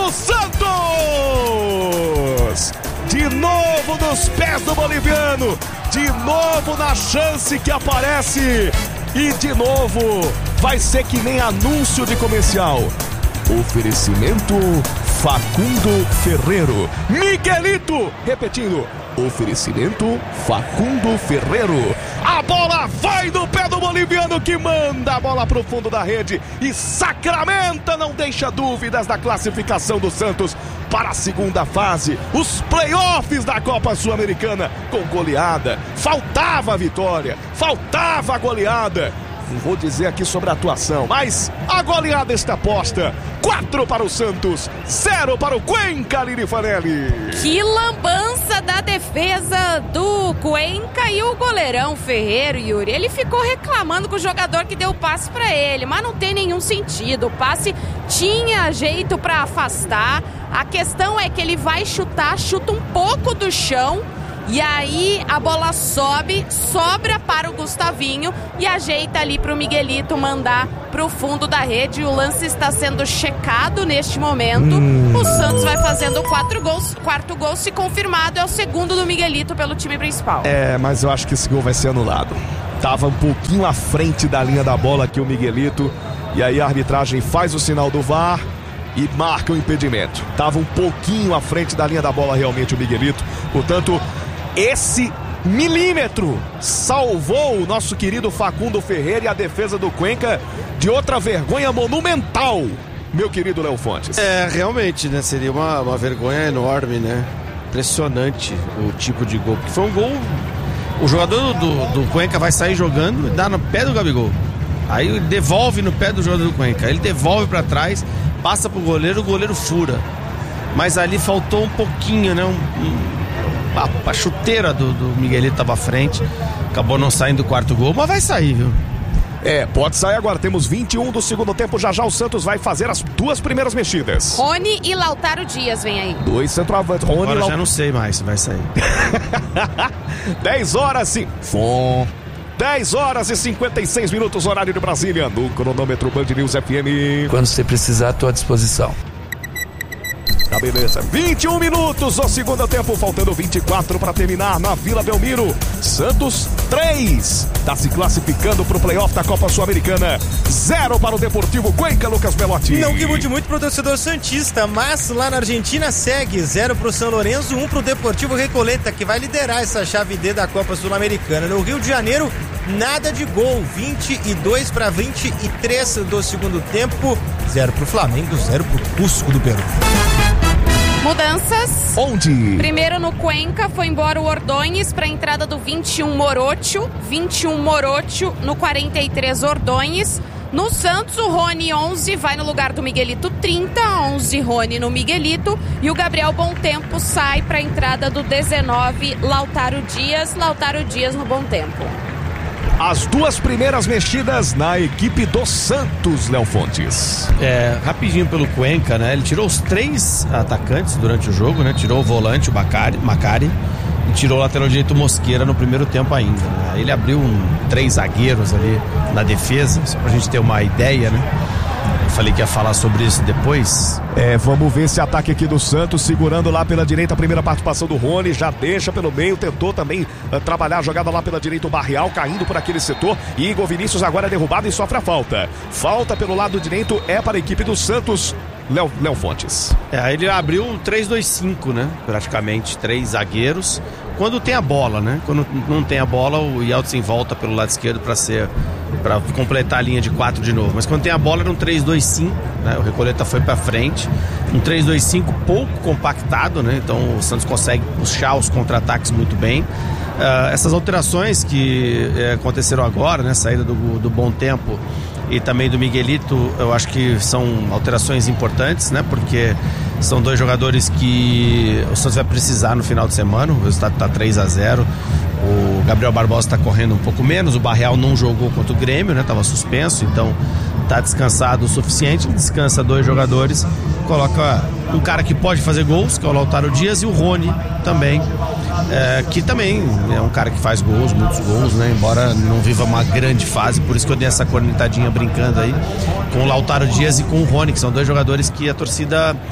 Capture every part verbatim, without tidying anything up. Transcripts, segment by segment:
do Santos! De novo nos pés do boliviano, de novo na chance que aparece e de novo vai ser que nem anúncio de comercial. Oferecimento Facundo Ferreiro. Miguelito, repetindo, oferecimento Facundo Ferreiro. A bola vai no pé do boliviano que manda a bola pro fundo da rede e sacramenta, não deixa dúvidas da classificação do Santos para a segunda fase, os playoffs da Copa Sul-Americana com goleada. Faltava a vitória, faltava a goleada. Não vou dizer aqui sobre a atuação, mas a goleada está posta. Quatro para o Santos, zero para o Cuenca, Lili Fanelli. Que lambança da defesa do Cuenca e o goleirão Ferreiro, Yuri. Ele ficou reclamando com o jogador que deu o passe para ele, mas não tem nenhum sentido. O passe tinha jeito para afastar. A questão é que ele vai chutar, chuta um pouco do chão. E aí a bola sobe, sobra para o Gustavinho e ajeita ali para o Miguelito mandar para o fundo da rede. O lance está sendo checado neste momento. Hum. O Santos vai fazendo quatro gols, quarto gol, se confirmado, é o segundo do Miguelito pelo time principal. É, mas eu acho que esse gol vai ser anulado. Tava um pouquinho à frente da linha da bola aqui o Miguelito. E aí a arbitragem faz o sinal do V A R e marca o impedimento. Tava um pouquinho à frente da linha da bola realmente o Miguelito. Portanto, esse milímetro salvou o nosso querido Facundo Ferreira e a defesa do Cuenca de outra vergonha monumental, meu querido Léo Fontes. É, realmente, né? Seria uma, uma vergonha enorme, né? Impressionante o tipo de gol. Porque foi um gol... O jogador do, do Cuenca vai sair jogando e dá no pé do Gabigol. Aí devolve no pé do jogador do Cuenca. Ele devolve pra trás, passa pro goleiro, o goleiro fura. Mas ali faltou um pouquinho, né? Um... um A, a chuteira do, do Miguelito estava à frente, acabou não saindo o quarto gol, mas vai sair, viu? É, pode sair agora, temos vinte e um do segundo tempo, já já o Santos vai fazer as duas primeiras mexidas. Rony e Lautaro Dias vem aí. Dois centroavantes, Rony agora e Laut... já não sei mais se vai sair. dez horas e... Fom. dez horas e cinquenta e seis minutos, horário de Brasília, no cronômetro Band News F M. Quando você precisar, estou à disposição. Tá, beleza. vinte e um minutos do segundo tempo, faltando vinte e quatro para terminar na Vila Belmiro. Santos três, tá se classificando pro playoff da Copa Sul-Americana. zero para o Deportivo Cuenca, Lucas Belotti. Não que mude muito pro torcedor santista, mas lá na Argentina segue zero pro São Lourenço, um pro Deportivo Recoleta, que vai liderar essa chave D da Copa Sul-Americana. No Rio de Janeiro, nada de gol, vinte e dois para vinte e três do segundo tempo. zero pro Flamengo, zero pro Cusco do Peru. Mudanças. Onde? Primeiro no Cuenca foi embora o Ordonhes para a entrada do vinte e um Morocho. vinte e um Morocho no quarenta e três Ordonhes. No Santos, o Rony onze vai no lugar do Miguelito trinta, onze Rony no Miguelito. E o Gabriel Bom Tempo sai para a entrada do dezenove Lautaro Dias. Lautaro Dias no Bom Tempo. As duas primeiras mexidas na equipe do Santos, Léo Fontes. É, rapidinho pelo Cuenca, né? Ele tirou os três atacantes durante o jogo, né? Tirou o volante, o Macari, Macari e tirou o lateral direito Mosqueira no primeiro tempo ainda, né? Aí ele abriu um, três zagueiros ali na defesa, só pra gente ter uma ideia, né? Eu falei que ia falar sobre isso depois. É, vamos ver esse ataque aqui do Santos, segurando lá pela direita a primeira participação do Rony, já deixa pelo meio, tentou também uh, trabalhar a jogada lá pela direita o Barreal, caindo por aquele setor, e Igor Vinícius agora é derrubado e sofre a falta. Falta pelo lado direito é para a equipe do Santos, Léo, Léo Fontes. É, ele abriu um três dois cinco, né? Praticamente, três zagueiros. Quando tem a bola, né? Quando não tem a bola, o Yeltsin volta pelo lado esquerdo para ser para completar a linha de quatro de novo. Mas quando tem a bola era um três dois cinco, né? O Recoleta foi para frente. Um três dois cinco pouco compactado, né? Então o Santos consegue puxar os contra-ataques muito bem. Uh, essas alterações que eh, aconteceram agora, né? Saída do, do Bom Tempo e também do Miguelito, eu acho que são alterações importantes, né? Porque são dois jogadores que o Santos vai precisar no final de semana. O resultado está três a zero. O Gabriel Barbosa está correndo um pouco menos. O Barreal não jogou contra o Grêmio, né? Estava suspenso, então está descansado o suficiente. Descansa dois jogadores, coloca um cara que pode fazer gols, que é o Lautaro Dias, e o Rony também, é, que também é um cara que faz gols, muitos gols, né? Embora não viva uma grande fase, por isso que eu dei essa cornetadinha brincando aí com o Lautaro Dias e com o Rony, que são dois jogadores que a torcida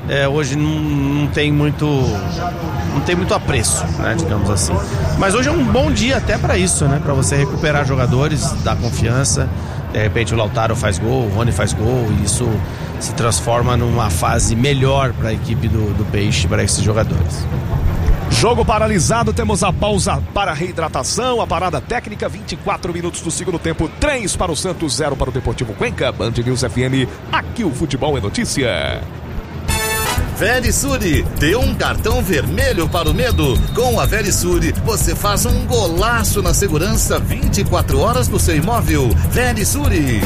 é, hoje não, não tem muito não tem muito apreço, né, digamos assim. Mas hoje é um bom dia até para isso, né, para você recuperar jogadores, dar confiança. De repente o Lautaro faz gol, o Rony faz gol, e isso se transforma numa fase melhor para a equipe do, do Peixe, para esses jogadores. Jogo paralisado, temos a pausa para a reidratação, a parada técnica, vinte e quatro minutos do segundo tempo, três para o Santos, zero para o Deportivo Cuenca. Band News F M, aqui o futebol é notícia. Verisure, dê um cartão vermelho para o medo. Com a Verisure, você faz um golaço na segurança vinte e quatro horas do seu imóvel. Verisure.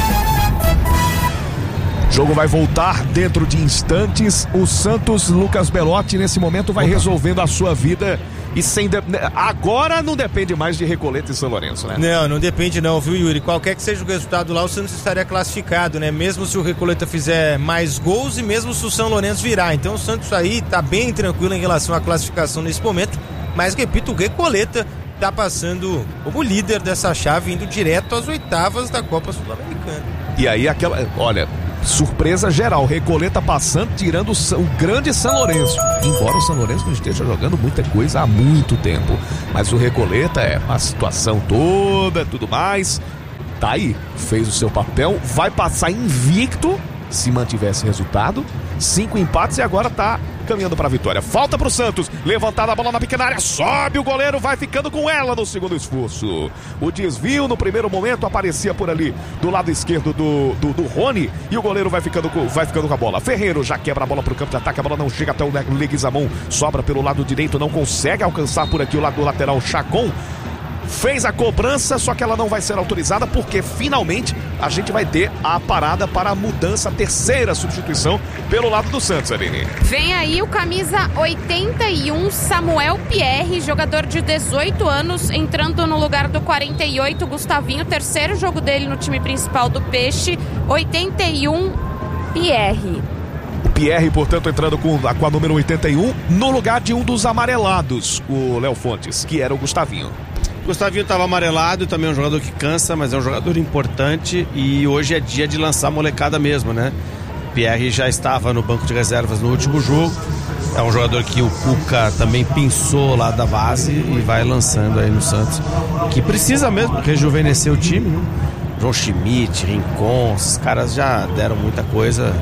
Jogo vai voltar dentro de instantes. O Santos, Lucas Belotti, nesse momento vai resolvendo a sua vida. E sem de... agora não depende mais de Recoleta e São Lourenço, né? Não, não depende não, viu, Yuri? Qualquer que seja o resultado lá, o Santos estaria classificado, né? Mesmo se o Recoleta fizer mais gols e mesmo se o São Lourenço virar. Então o Santos aí tá bem tranquilo em relação à classificação nesse momento. Mas, repito, o Recoleta tá passando como líder dessa chave, indo direto às oitavas da Copa Sul-Americana. E aí aquela... olha... surpresa geral, Recoleta passando, tirando o, o grande São Lourenço. Embora o São Lourenço não esteja jogando muita coisa há muito tempo. Mas o Recoleta é a situação toda, tudo mais. Tá aí, fez o seu papel, vai passar invicto se mantiver esse resultado. Cinco empates e agora tá caminhando para a vitória. Falta pro Santos, levantada a bola na pequena área, sobe o goleiro, vai ficando com ela no segundo esforço. O desvio no primeiro momento aparecia por ali do lado esquerdo do, do, do Rony, e o goleiro vai ficando, com, vai ficando com a bola. Ferreiro já quebra a bola pro campo de ataque, a bola não chega até o Leguizamon, sobra pelo lado direito, não consegue alcançar por aqui o lado do lateral Chacon. Fez a cobrança, só que ela não vai ser autorizada, porque finalmente a gente vai ter a parada para a mudança, a terceira substituição pelo lado do Santos, Aline. Vem aí o camisa oitenta e um, Samuel Pierre, jogador de dezoito anos, entrando no lugar do quarenta e oito, Gustavinho, terceiro jogo dele no time principal do Peixe. Oitenta e um, Pierre. O Pierre, portanto, entrando com, com a número oitenta e um, no lugar de um dos amarelados, o Léo Fontes, que era o Gustavinho. Gustavinho estava amarelado, também é um jogador que cansa, mas é um jogador importante, e hoje é dia de lançar a molecada mesmo, né? Pierre já estava no banco de reservas no último jogo, é um jogador que o Cuca também pensou lá da base e vai lançando aí no Santos, que precisa mesmo rejuvenescer o time, né? João Schmidt, Rincon, esses caras já deram muita coisa,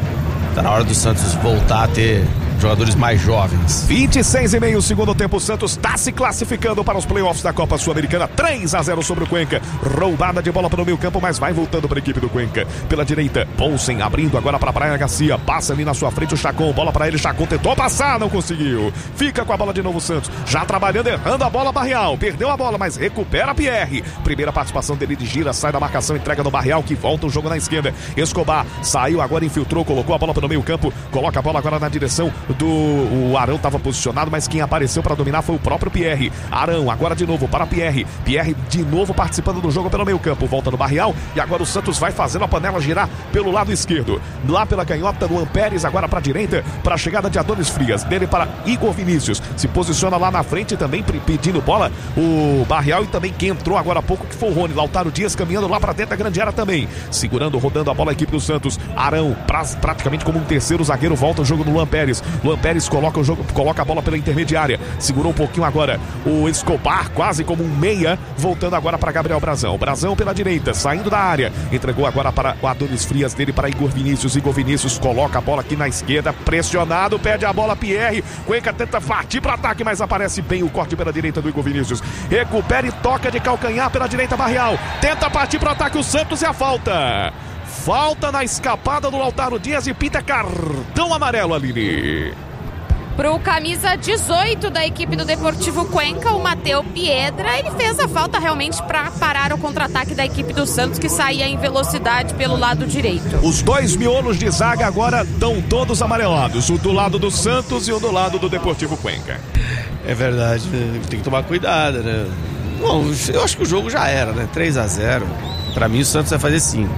tá na hora do Santos voltar a ter jogadores mais jovens. vinte e seis e meio, segundo tempo, o Santos está se classificando para os playoffs da Copa Sul-Americana. três a zero sobre o Cuenca. Roubada de bola para o meio campo, mas vai voltando para a equipe do Cuenca. Pela direita, Poulsen abrindo agora para a Praia Garcia. Passa ali na sua frente o Chacon. Bola para ele, Chacon tentou passar, não conseguiu. Fica com a bola de novo o Santos. Já trabalhando, errando a bola, Barreal. Perdeu a bola, mas recupera Pierre. Primeira participação dele de gira, sai da marcação, entrega no Barreal, que volta o jogo na esquerda. Escobar saiu, agora infiltrou, colocou a bola para o meio campo. Coloca a bola agora na direção do... o Arão estava posicionado, mas quem apareceu para dominar foi o próprio Pierre. Arão agora de novo para Pierre. Pierre de novo participando do jogo pelo meio campo. Volta no Barreal e agora o Santos vai fazendo a panela girar pelo lado esquerdo. Lá pela canhota, Luan Pérez agora para a direita, para a chegada de Adonis Frias. Dele para Igor Vinícius. Se posiciona lá na frente também pedindo bola o Barreal, e também quem entrou agora há pouco que foi o Rony. Lautaro Dias caminhando lá para dentro da grande área também. Segurando, rodando a bola a equipe do Santos. Arão pra, praticamente como um terceiro zagueiro, volta o jogo no Luan Pérez. Luan Pérez coloca o jogo, coloca a bola pela intermediária, segurou um pouquinho agora o Escobar, quase como um meia, voltando agora para Gabriel Brazão. Brazão pela direita, saindo da área, entregou agora para o Adonis Frias, dele para Igor Vinícius. Igor Vinícius coloca a bola aqui na esquerda, pressionado, perde a bola Pierre. Cuenca tenta partir para ataque, mas aparece bem o corte pela direita do Igor Vinícius. Recupera e toca de calcanhar pela direita Barreal. Tenta partir para ataque o Santos, e a falta. Falta na escapada do Lautaro Dias e pinta cartão amarelo, Aline. Pro camisa dezoito da equipe do Deportivo Cuenca, o Mateu Piedra, ele fez a falta realmente para parar o contra-ataque da equipe do Santos, que saía em velocidade pelo lado direito. Os dois miolos de zaga agora estão todos amarelados, o do lado do Santos e o do lado do Deportivo Cuenca. É verdade, né? Tem que tomar cuidado, né? Bom, eu acho que o jogo já era, né? três a zero. Para mim o Santos vai fazer cinco.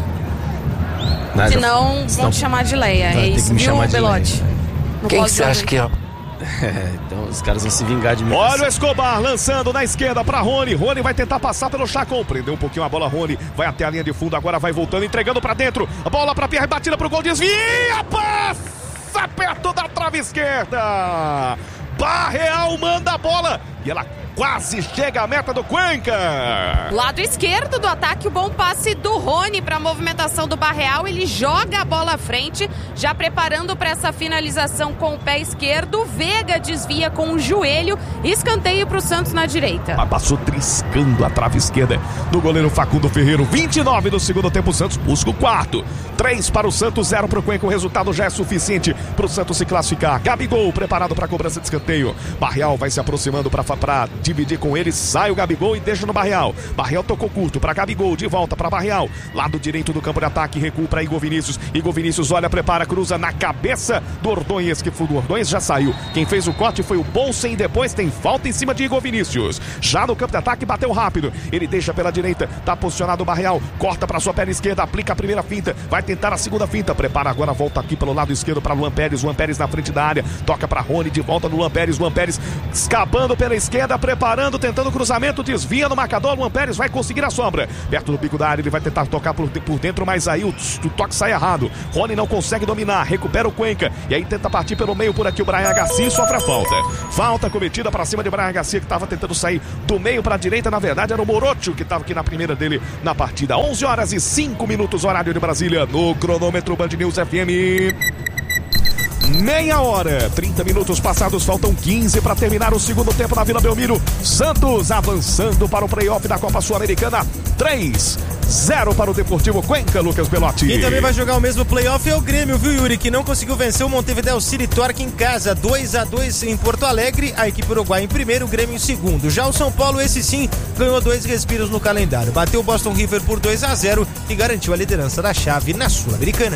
Né? Senão vão Senão... te chamar de Leia, é isso, viu, Belotti? Quem que você acha que é? É, então os caras vão se vingar de mim. Olha o Escobar lançando na esquerda para Rony. Rony vai tentar passar pelo Chacon. Prendeu um pouquinho a bola, Rony. Vai até a linha de fundo, agora vai voltando, entregando para dentro. A bola para Pierre, batida pro gol, desvia, passa cruza perto da trave esquerda. Barreal manda a bola e ela quase chega à meta do Cuenca. Lado esquerdo do ataque, o bom passe do Rony para a movimentação do Barreal. Ele joga a bola à frente, já preparando para essa finalização com o pé esquerdo. Veiga desvia com o joelho. Escanteio para o Santos na direita. Mas passou triscando a trave esquerda do goleiro Facundo Ferreiro. vinte e nove do segundo tempo, o Santos busca o quarto. três para o Santos, zero para o Cuenca. O resultado já é suficiente para o Santos se classificar. Gabigol preparado para a cobrança de escanteio. Barreal vai se aproximando para dividir com ele, sai o Gabigol e deixa no Barreal. Barreal tocou curto para Gabigol, de volta para Barreal, lado direito do campo de ataque, recua para Igor Vinícius. Igor Vinícius olha, prepara, cruza na cabeça do Ordonhas, que foi do Ordonhas, já saiu. Quem fez o corte foi o Bolsen, depois tem falta em cima de Igor Vinícius. Já no campo de ataque, bateu rápido, ele deixa pela direita, tá posicionado o Barreal, corta para sua perna esquerda, aplica a primeira finta, vai tentar a segunda finta, prepara agora, volta aqui pelo lado esquerdo para Luan Pérez, Luan Pérez na frente da área, toca para Rony, de volta no Luan Pérez, Luan Pérez escapando pela esquerda, preparando, tentando o cruzamento, desvia no marcador, Luan Pérez vai conseguir a sombra, perto do bico da área, ele vai tentar tocar por, por dentro, mas aí o, o toque sai errado, Rony não consegue dominar, recupera o Cuenca, e aí tenta partir pelo meio por aqui, o Brian Garcia sofre a falta, falta cometida para cima de Brian Garcia, que estava tentando sair do meio para a direita, na verdade era o Morocho que estava aqui na primeira dele na partida. Onze horas e cinco minutos, horário de Brasília, no cronômetro Band News F M. Meia hora, trinta minutos passados, faltam quinze para terminar o segundo tempo na Vila Belmiro. Santos avançando para o playoff da Copa Sul-Americana. três a zero para o Deportivo Cuenca, Lucas Belotti. Quem também vai jogar o mesmo playoff é o Grêmio, viu, Yuri? Que não conseguiu vencer o Montevideo City Torque em casa. dois a dois em Porto Alegre. A equipe uruguaia em primeiro, o Grêmio em segundo. Já o São Paulo, esse sim, ganhou dois respiros no calendário. Bateu o Boston River por dois a zero e garantiu a liderança da chave na Sul-Americana.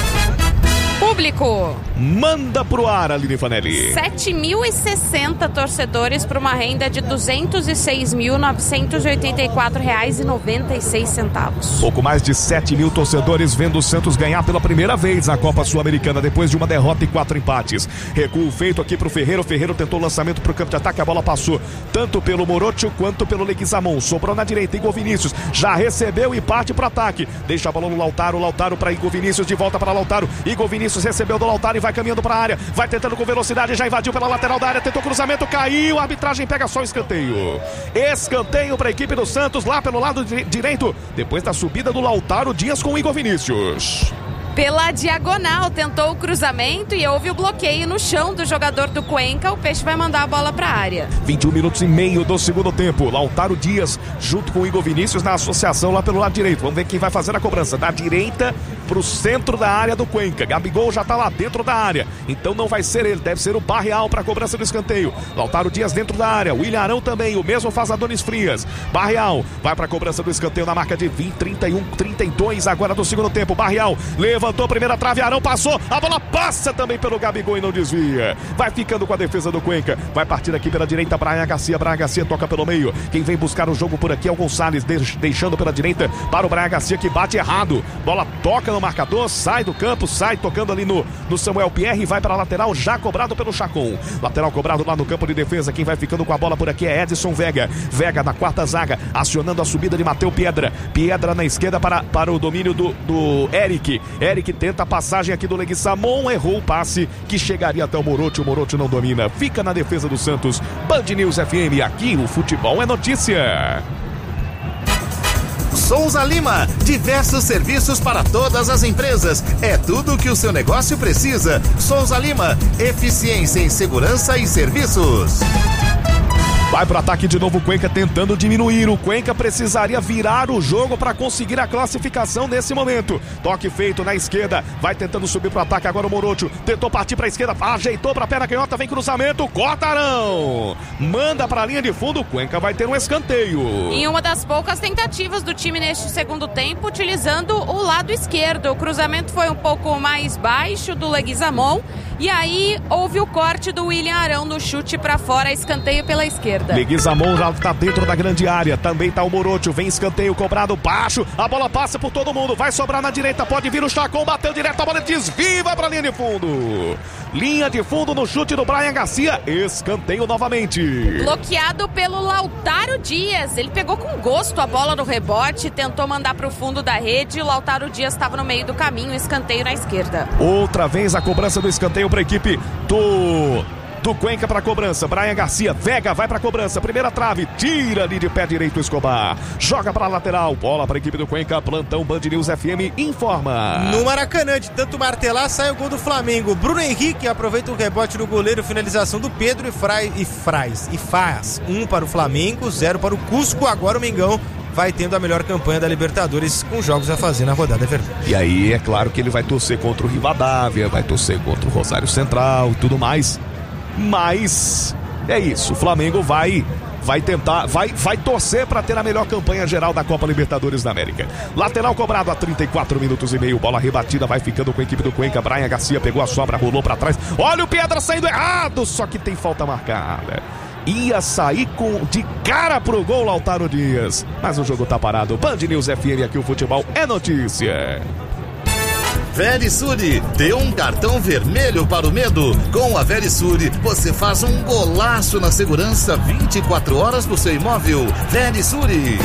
Público. Manda pro ar, Aline Fanelli. sete mil e sessenta torcedores para uma renda de duzentos e seis mil, novecentos e oitenta e quatro reais e noventa e seis centavos. Pouco mais de sete mil torcedores vendo o Santos ganhar pela primeira vez na Copa Sul-Americana, depois de uma derrota e quatro empates. Recuo feito aqui pro Ferreiro. O Ferreiro tentou o lançamento pro campo de ataque. A bola passou tanto pelo Morocho quanto pelo Leguizamon. Sobrou na direita. Igor Vinícius já recebeu e parte pro ataque. Deixa a bola no Lautaro. Lautaro para Igor Vinícius. De volta para Lautaro. Igor Vinícius recebeu do Lautaro e vai caminhando para a área, vai tentando com velocidade, já invadiu pela lateral da área, tentou cruzamento, caiu, a arbitragem pega só o escanteio. Escanteio para a equipe do Santos, lá pelo lado direito, depois da subida do Lautaro Dias com o Igor Vinícius. Pela diagonal, tentou o cruzamento e houve o bloqueio no chão do jogador do Cuenca. O Peixe vai mandar a bola para a área. vinte e um minutos e meio do segundo tempo. Lautaro Dias junto com o Igor Vinícius na associação lá pelo lado direito. Vamos ver quem vai fazer a cobrança. Da direita pro centro da área do Cuenca. Gabigol já tá lá dentro da área. Então não vai ser ele, deve ser o Barreal para a cobrança do escanteio. Lautaro Dias dentro da área. William Arão também, o mesmo faz Adonis Frias. Barreal vai para a cobrança do escanteio na marca de vinte, trinta e um, trinta e dois agora do segundo tempo. Barreal levantou a primeira trave, Arão passou, a bola passa também pelo Gabigol e não desvia. Vai ficando com a defesa do Cuenca. Vai partir aqui pela direita, Brian Garcia. Brian Garcia toca pelo meio. Quem vem buscar o jogo por aqui é o Gonçalves, deixando pela direita para o Brian Garcia, que bate errado. Bola toca no marcador, sai do campo, sai tocando ali no, no Samuel Pierre e vai para a lateral, já cobrado pelo Chacon. Lateral cobrado lá no campo de defesa. Quem vai ficando com a bola por aqui é Edson Vega. Vega na quarta zaga, acionando a subida de Mateu Piedra. Piedra na esquerda para, para o domínio do, do Eric. Eric tenta a passagem aqui do Leguizamon, errou o passe que chegaria até o Morocho. O Morocho não domina, fica na defesa do Santos. Band News F M, aqui o futebol é notícia. Souza Lima, diversos serviços para todas as empresas. É tudo o que o seu negócio precisa. Souza Lima, eficiência em segurança e serviços. Vai pro ataque de novo o Cuenca tentando diminuir. O Cuenca precisaria virar o jogo para conseguir a classificação nesse momento. Toque feito na esquerda. Vai tentando subir pro ataque agora o Morocho. Tentou partir pra esquerda. Ajeitou pra perna canhota. Vem cruzamento. Corta Arão. Manda pra linha de fundo. O Cuenca vai ter um escanteio. Em uma das poucas tentativas do time neste segundo tempo, utilizando o lado esquerdo. O cruzamento foi um pouco mais baixo do Leguizamon. E aí houve o corte do William Arão no chute pra fora. Escanteio pela esquerda. esquerda. Leguizamon já tá dentro da grande área. Também tá o Morocho. Vem escanteio cobrado baixo. A bola passa por todo mundo. Vai sobrar na direita. Pode vir o Chacon. Bateu direto. A bola desvia. Vai pra linha de fundo. Linha de fundo no chute do Brian Garcia. Escanteio novamente. Bloqueado pelo Lautaro Dias. Ele pegou com gosto a bola no rebote. Tentou mandar pro fundo da rede. O Lautaro Dias estava no meio do caminho. Escanteio na esquerda. Outra vez a cobrança do escanteio para a equipe do... do Cuenca para cobrança. Brian Garcia, Vega vai para cobrança. Primeira trave, tira ali de pé direito o Escobar. Joga para lateral, bola para a equipe do Cuenca. Plantão Band News F M informa. No Maracanã, de tanto martelar, sai o gol do Flamengo. Bruno Henrique aproveita o rebote do goleiro, finalização do Pedro e, Frai, e, Frais, e faz um para o Flamengo, zero para o Cusco. Agora o Mengão vai tendo a melhor campanha da Libertadores com jogos a fazer na rodada, é verdade. E aí é claro que ele vai torcer contra o Rivadavia, vai torcer contra o Rosário Central e tudo mais. Mas é isso, o Flamengo vai vai tentar, vai, vai torcer para ter a melhor campanha geral da Copa Libertadores da América. Lateral cobrado a trinta e quatro minutos e meio, bola rebatida, vai ficando com a equipe do Cuenca. Brian Garcia pegou a sobra, rolou para trás. Olha o Pedra saindo errado, só que tem falta marcada. Ia sair com, de cara pro gol Lautaro Dias, mas o jogo tá parado. Band News F M, aqui o futebol é notícia. Verisure, dê um cartão vermelho para o medo. Com a Verisure, você faz um golaço na segurança vinte e quatro horas do seu imóvel. Verisure.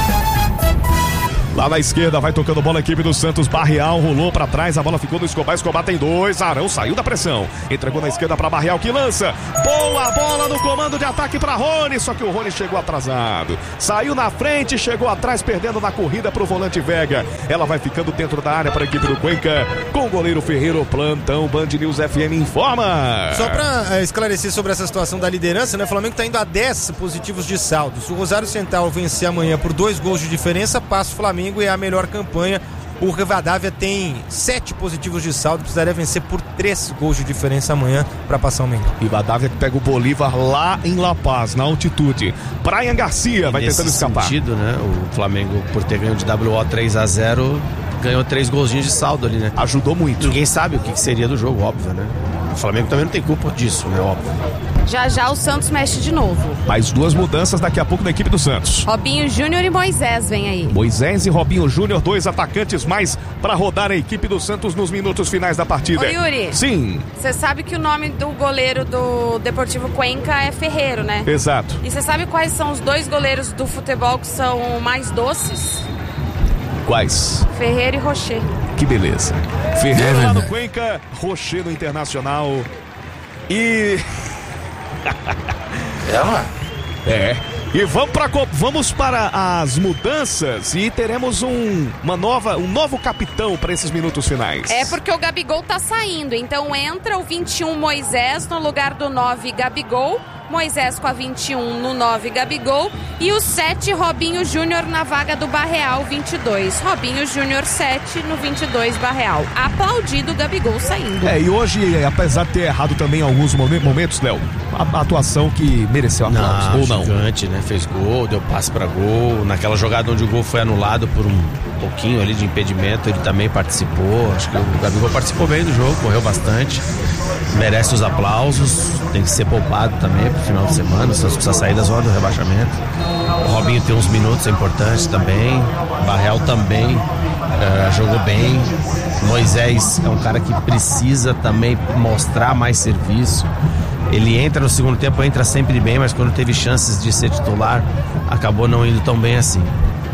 Lá na esquerda vai tocando bola a equipe do Santos. Barreal rolou pra trás, a bola ficou no Escobar. Escobar tem dois, Arão saiu da pressão, entregou na esquerda pra Barreal que lança. Boa bola no comando de ataque pra Rony, só que o Rony chegou atrasado. Saiu na frente, chegou atrás, perdendo na corrida pro volante Vega. Ela vai ficando dentro da área para a equipe do Cuenca com o goleiro Ferreiro. Plantão Band News F M informa. Só pra é, esclarecer sobre essa situação da liderança, né? O Flamengo tá indo a dez positivos de saldo. Se o Rosário Central vencer amanhã por dois gols de diferença, passa o Flamengo e é a melhor campanha. O Rivadavia tem sete positivos de saldo, precisaria vencer por três gols de diferença amanhã para passar o Mengão. Rivadavia que pega o Bolívar lá em La Paz, na altitude. Brian Garcia vai tentando escapar. Nesse sentido, né? O Flamengo, por ter ganho de W O três a zero, ganhou três golzinhos de saldo ali, né? Ajudou muito. Ninguém sabe o que seria do jogo, óbvio, né? O Flamengo também não tem culpa disso, né? Óbvio. Já já o Santos mexe de novo. Mais duas mudanças daqui a pouco na equipe do Santos. Robinho Júnior e Moisés vem aí. Moisés e Robinho Júnior, dois atacantes mais para rodar a equipe do Santos nos minutos finais da partida. Ô, Yuri. Sim. Você sabe que o nome do goleiro do Deportivo Cuenca é Ferreiro, né? Exato. E você sabe quais são os dois goleiros do futebol que são mais doces? Quais? Ferreiro e Rocher. Que beleza. Ferreiro lá no Cuenca, Rocher no Internacional. E... É, é. E vamos para vamos para as mudanças e teremos um uma nova um novo capitão para esses minutos finais. É porque o Gabigol tá saindo, então entra o vinte e um Moisés no lugar do nove Gabigol. Moisés com a vinte e um no nove Gabigol e o sete Robinho Júnior na vaga do Barreal vinte e dois. Robinho Júnior sete no vinte e dois Barreal. Aplaudido o Gabigol saindo. É, e hoje, apesar de ter errado também em alguns momentos, Léo, a atuação que mereceu aplausos, não, ou não? Gigante, né? Fez gol, deu passe pra gol. Naquela jogada onde o gol foi anulado por um pouquinho ali de impedimento, ele também participou. Acho que o Gabigol participou bem do jogo, correu bastante. Merece os aplausos, tem que ser poupado também pro final de semana, o Santos precisa sair da zona do rebaixamento. O Robinho tem uns minutos importantes também, o Barreal também uh, jogou bem. Moisés é um cara que precisa também mostrar mais serviço. Ele entra no segundo tempo, entra sempre bem, mas quando teve chances de ser titular, acabou não indo tão bem assim.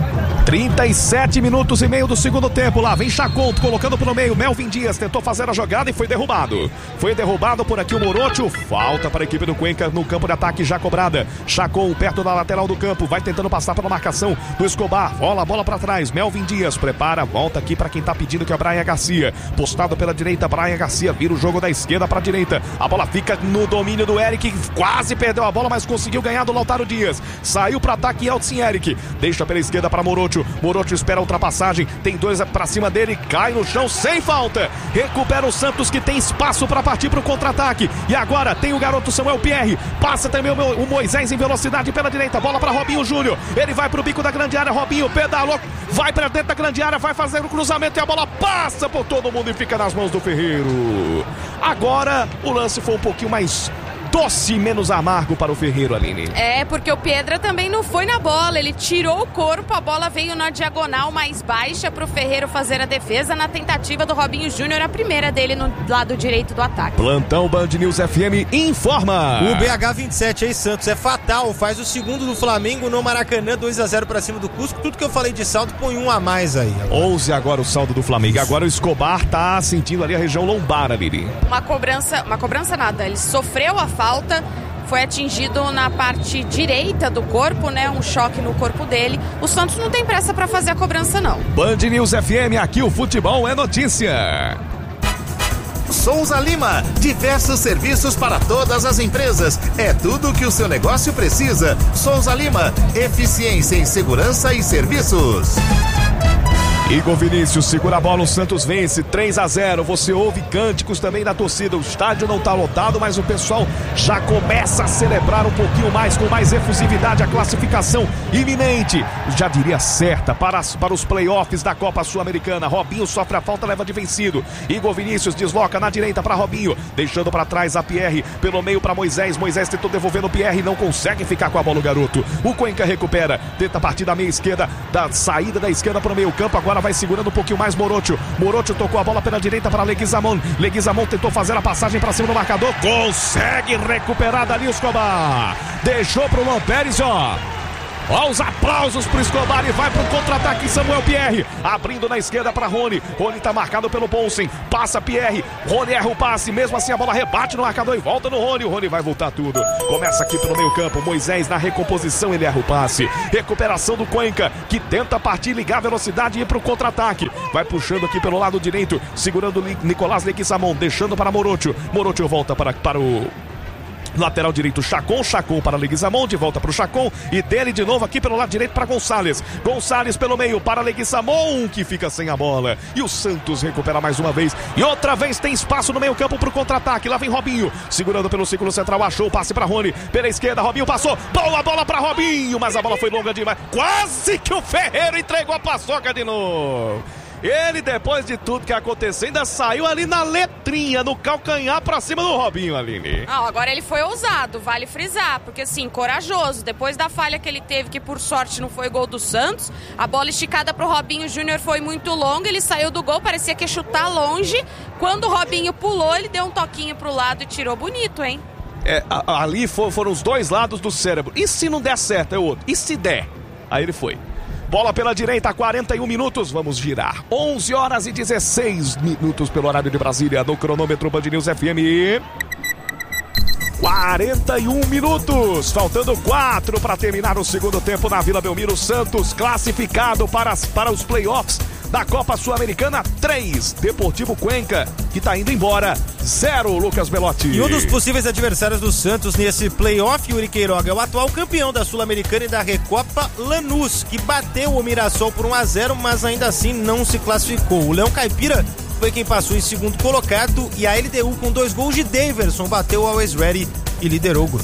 trinta e sete minutos e meio do segundo tempo. Lá vem Chacon colocando pelo meio. Melvin Dias tentou fazer a jogada e foi derrubado. Foi derrubado por aqui o Morocho. Falta para a equipe do Cuenca no campo de ataque já cobrada. Chacon perto da lateral do campo. Vai tentando passar pela marcação do Escobar. Rola a bola para trás. Melvin Dias prepara. Volta aqui para quem tá pedindo, que é o Brian Garcia. Postado pela direita. Brian Garcia vira o jogo da esquerda para a direita. A bola fica no domínio do Eric. Quase perdeu a bola, mas conseguiu ganhar do Lautaro Dias. Saiu para ataque Elton Eric. Deixa pela esquerda para Morocho. Morocho espera a ultrapassagem, tem dois pra cima dele, cai no chão sem falta, recupera o Santos, que tem espaço para partir pro contra-ataque, e agora tem o garoto Samuel Pierre, passa também o, o Moisés em velocidade pela direita, bola para Robinho Júnior, ele vai pro bico da grande área, Robinho pedalou, vai pra dentro da grande área, vai fazer o cruzamento e a bola passa por todo mundo e fica nas mãos do Ferreiro. Agora o lance foi um pouquinho mais doce, menos amargo para o Ferreiro, Aline. É, porque o Pedra também não foi na bola, ele tirou o corpo, a bola veio na diagonal mais baixa para o Ferreiro fazer a defesa na tentativa do Robinho Júnior, a primeira dele no lado direito do ataque. Plantão Band News F M informa. O B H vinte e sete aí, Santos, é fatal, faz o segundo do Flamengo no Maracanã, dois a zero para cima do Cusco, tudo que eu falei de saldo põe um a mais aí. Agora. onze agora o saldo do Flamengo, agora o Escobar tá sentindo ali a região lombar, Aline. Uma cobrança, uma cobrança nada, ele sofreu a falta, foi atingido na parte direita do corpo, né? Um choque no corpo dele. O Santos não tem pressa para fazer a cobrança, não. Band News F M, aqui o futebol é notícia. Souza Lima, diversos serviços para todas as empresas. É tudo o que o seu negócio precisa. Souza Lima, eficiência em segurança e serviços. Igor Vinícius segura a bola, o Santos vence três a zero. Você ouve cânticos também da torcida. O estádio não está lotado, mas o pessoal já começa a celebrar um pouquinho mais, com mais efusividade, a classificação iminente, já diria certa, para, as, para os playoffs da Copa Sul-Americana. Robinho sofre a falta, leva de vencido. Igor Vinícius desloca na direita para Robinho, deixando para trás a Pierre, pelo meio para Moisés. Moisés tentou devolver no Pierre, não consegue ficar com a bola o garoto. O Cuenca recupera, tenta partir da meia esquerda, da saída da esquerda para o meio campo, agora vai segurando um pouquinho mais Morocho. Morocho tocou a bola pela direita para Leguizamon. Leguizamon tentou fazer a passagem para cima do marcador. Consegue recuperar dali o Escobar. Deixou pro Luan Pérez, ó. Ó, os aplausos pro Escobar e vai pro contra-ataque Samuel Pierre. Abrindo na esquerda para Rony. Rony tá marcado pelo Poulsen. Passa Pierre. Rony erra o passe. Mesmo assim a bola rebate no marcador e volta no Rony. O Rony vai voltar tudo. Começa aqui pelo meio campo. Moisés na recomposição, ele erra o passe. Recuperação do Cuenca, que tenta partir, ligar a velocidade e ir pro contra-ataque. Vai puxando aqui pelo lado direito. Segurando Nicolás Leguizamon. Deixando para Morocho. Morocho volta para, para o... lateral direito, Chacon, Chacon para Leguizamon, de volta para o Chacon e dele de novo aqui pelo lado direito para Gonçalves. Gonçalves pelo meio para Leguizamon, que fica sem a bola. E o Santos recupera mais uma vez. E outra vez tem espaço no meio campo para o contra-ataque. Lá vem Robinho, segurando pelo círculo central, achou o passe para Rony. Pela esquerda, Robinho passou. Boa bola para Robinho, mas a bola foi longa demais. Quase que o Ferreiro entregou a paçoca de novo. Ele, depois de tudo que aconteceu, ainda saiu ali na letrinha, no calcanhar pra cima do Robinho, Aline. Ah, agora ele foi ousado, vale frisar, porque assim, corajoso. Depois da falha que ele teve, que por sorte não foi gol do Santos, a bola esticada pro Robinho Júnior foi muito longa, ele saiu do gol, parecia que ia chutar longe. Quando o Robinho pulou, ele deu um toquinho pro lado e tirou bonito, hein? É, a, ali for, foram os dois lados do cérebro. E se não der certo, é o outro. E se der? Aí ele foi. Bola pela direita, quarenta e um minutos, vamos girar. onze horas e dezesseis minutos pelo horário de Brasília, no cronômetro Band News F M. quarenta e um minutos, faltando quatro para terminar o segundo tempo na Vila Belmiro. Santos classificado para, as, para os playoffs da Copa Sul-Americana. três, Deportivo Cuenca, que tá indo embora. zero, Lucas Belotti. E um dos possíveis adversários do Santos nesse playoff, Yuri Queiroga, é o atual campeão da Sul-Americana e da Recopa, Lanús, que bateu o Mirassol por um a zero, mas ainda assim não se classificou. O Leão Caipira foi quem passou em segundo colocado e a L D U, com dois gols de Daverson, bateu o Always Ready e liderou o grupo.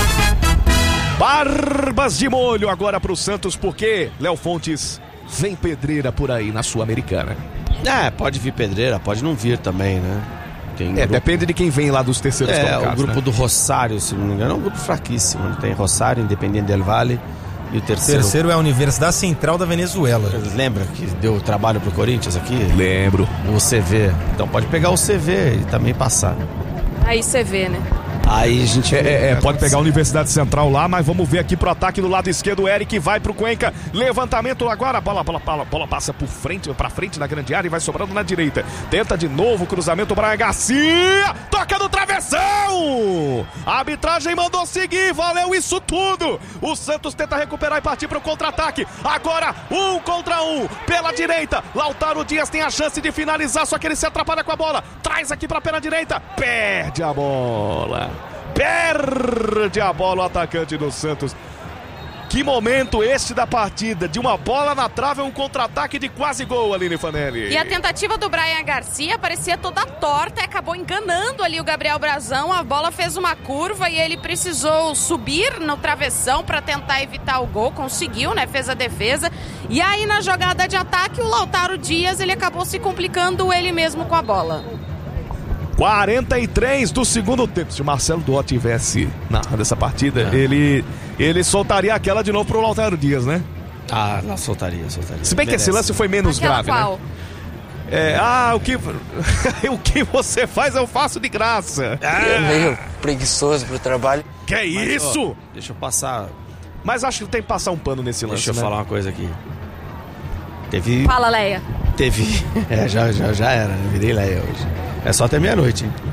Barbas de molho agora pro Santos, porque Léo Fontes, vem pedreira por aí na Sul-Americana. É, pode vir pedreira, pode não vir também, né? Tem é, grupo... depende de quem vem lá dos terceiros é, colocados. É, o grupo né? do Rosário, se não me engano, é um grupo fraquíssimo. Tem Rosário, Independiente del Valle e o terceiro... O terceiro é a Universidade Central da Venezuela. Lembra que deu trabalho pro Corinthians aqui? Lembro. O C V. Então pode pegar o C V e também passar. Aí você vê, né? Aí a gente... É, é, pode pegar a Universidade Central lá, mas vamos ver aqui pro ataque do lado esquerdo. O Eric vai pro Cuenca. Levantamento agora. Bola, bola, bola, bola passa por frente, pra frente na grande área e vai sobrando na direita. Tenta de novo, cruzamento, Brian Garcia. Toca no travessão. A arbitragem mandou seguir. Valeu isso tudo. O Santos tenta recuperar e partir pro contra-ataque. Agora, um contra um. Pela direita. Lautaro Dias tem a chance de finalizar, só que ele se atrapalha com a bola. Traz aqui pra pela direita. Perde a bola. Perde a bola o atacante do Santos. Que momento este da partida, de uma bola na trave e um contra-ataque de quase gol, Aline Fanelli. E a tentativa do Brian Garcia parecia toda torta e acabou enganando ali o Gabriel Brazão. A bola fez uma curva e ele precisou subir no travessão para tentar evitar o gol. Conseguiu, né? Fez a defesa. E aí na jogada de ataque, o Lautaro Dias, ele acabou se complicando ele mesmo com a bola. quarenta e três do segundo tempo. Se o Marcelo Duó tivesse narrando essa partida, é. ele, ele soltaria aquela de novo pro Lautaro Dias, né? Ah, não, soltaria, soltaria. Se bem que Merece. esse lance foi menos aquela grave, qual? né? É, ah, o que, o que você faz eu faço de graça. Ah. É meio preguiçoso pro trabalho. Que é Mas, isso? Ó, deixa eu passar... Mas acho que tem que passar um pano nesse lance, Deixa eu né? falar uma coisa aqui. Teve... Fala, Leia. Teve... É, já, já, já era, né? Virei Leia hoje. É só até meia-noite, hein?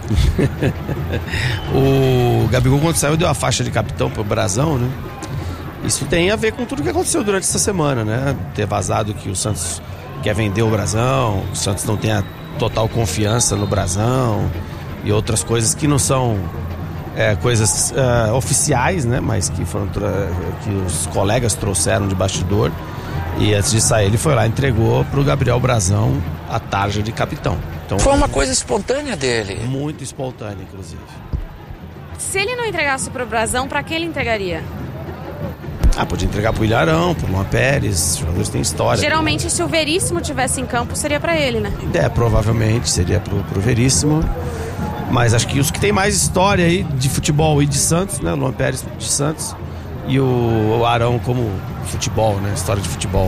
O Gabigol, quando saiu, deu a faixa de capitão pro Brasão, né? Isso tem a ver com tudo que aconteceu durante essa semana, né? Ter vazado que o Santos quer vender o Brasão, o Santos não tem a total confiança no Brasão e outras coisas que não são é, coisas é, oficiais, né? Mas que foram que os colegas trouxeram de bastidor. E antes de sair, ele foi lá e entregou pro Gabriel Brasão a tarja de capitão. Então, foi uma coisa espontânea dele. Muito espontânea, inclusive. Se ele não entregasse pro Brasão, pra quem ele entregaria? Ah, podia entregar pro Ilharão, pro Luan Pérez, os jogadores têm história. Geralmente, se o Veríssimo tivesse em campo, seria pra ele, né? É, provavelmente seria pro, pro Veríssimo. Mas acho que os que tem mais história aí de futebol e de Santos, né? O Luan Pérez de Santos e o, o Arão como futebol, né? História de futebol.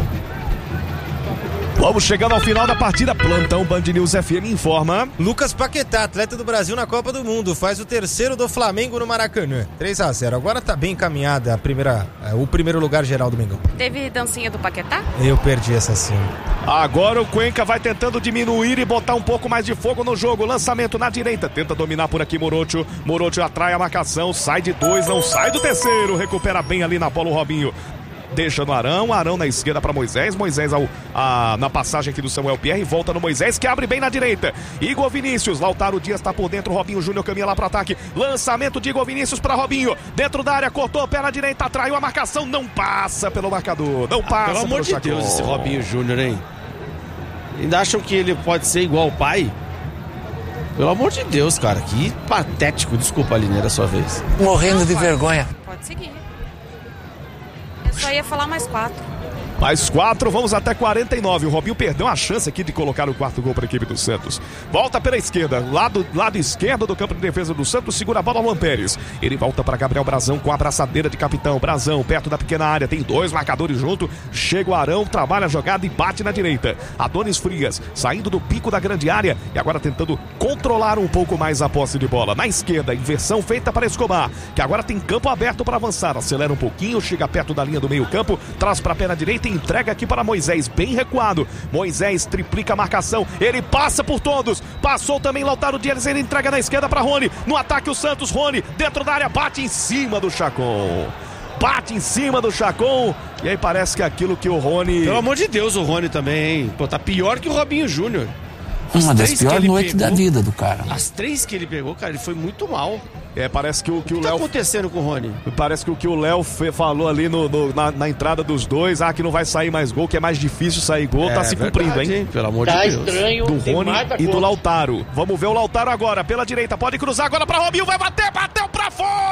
Vamos chegando ao final da partida. Plantão Band News F M informa. Lucas Paquetá, atleta do Brasil na Copa do Mundo, faz o terceiro do Flamengo no Maracanã. três a zero. Agora tá bem encaminhada a primeira, o primeiro lugar geral do Mengão. Teve dancinha do Paquetá? Eu perdi essa sim. Agora o Cuenca vai tentando diminuir e botar um pouco mais de fogo no jogo. Lançamento na direita. Tenta dominar por aqui Morocho. Morocho atrai a marcação. Sai de dois, não sai do terceiro. Recupera bem ali na bola o Robinho. Deixa no Arão, Arão na esquerda para Moisés, Moisés ao, a, na passagem aqui do Samuel Pierre, volta no Moisés, que abre bem na direita, Igor Vinícius, Lautaro Dias tá por dentro, Robinho Júnior caminha lá pro ataque, lançamento de Igor Vinícius para Robinho, dentro da área, cortou, pé na direita, atraiu a marcação, não passa pelo marcador, não passa. Ah, pelo amor de Deus, esse Robinho Júnior, hein? Ainda acham que ele pode ser igual ao pai? Pelo amor de Deus, cara, que patético, desculpa, Aline, era a sua vez. Morrendo não, de pode, vergonha. Pode seguir. Eu só ia falar mais quatro. Mais quatro, vamos até quarenta e nove. O Robinho perdeu a chance aqui de colocar o quarto gol para a equipe do Santos. Volta pela esquerda, lado, lado esquerdo do campo de defesa do Santos, segura a bola Luan Pérez. Ele volta para Gabriel Brasão com a abraçadeira de capitão. Brasão, perto da pequena área, tem dois marcadores junto. Chega o Arão, trabalha a jogada e bate na direita. Adonis Frias, saindo do pico da grande área e agora tentando controlar um pouco mais a posse de bola. Na esquerda, inversão feita para Escobar, que agora tem campo aberto para avançar. Acelera um pouquinho, chega perto da linha do meio campo, traz para a perna direita e entrega aqui para Moisés, bem recuado. Moisés triplica a marcação, ele passa por todos, passou também Lautaro Dias, ele entrega na esquerda para Rony, no ataque o Santos, Rony dentro da área, bate em cima do Chacon, bate em cima do Chacon, e aí parece que é aquilo que o Rony... Pelo amor de Deus, o Rony também, hein? Pô, tá pior que o Robinho Júnior. As Uma das piores noites da vida do cara. As três que ele pegou, cara, ele foi muito mal. É, parece que o que o, o que Léo... tá acontecendo com o Rony? Parece que o que o Léo falou ali no, no, na, na entrada dos dois, ah, que não vai sair mais gol, que é mais difícil sair gol, é, tá se verdade, cumprindo, hein? Pelo amor tá de Deus. Estranho, do Rony e do Lautaro. Vamos ver o Lautaro agora, pela direita, pode cruzar agora pra Robinho, vai bater, bateu pra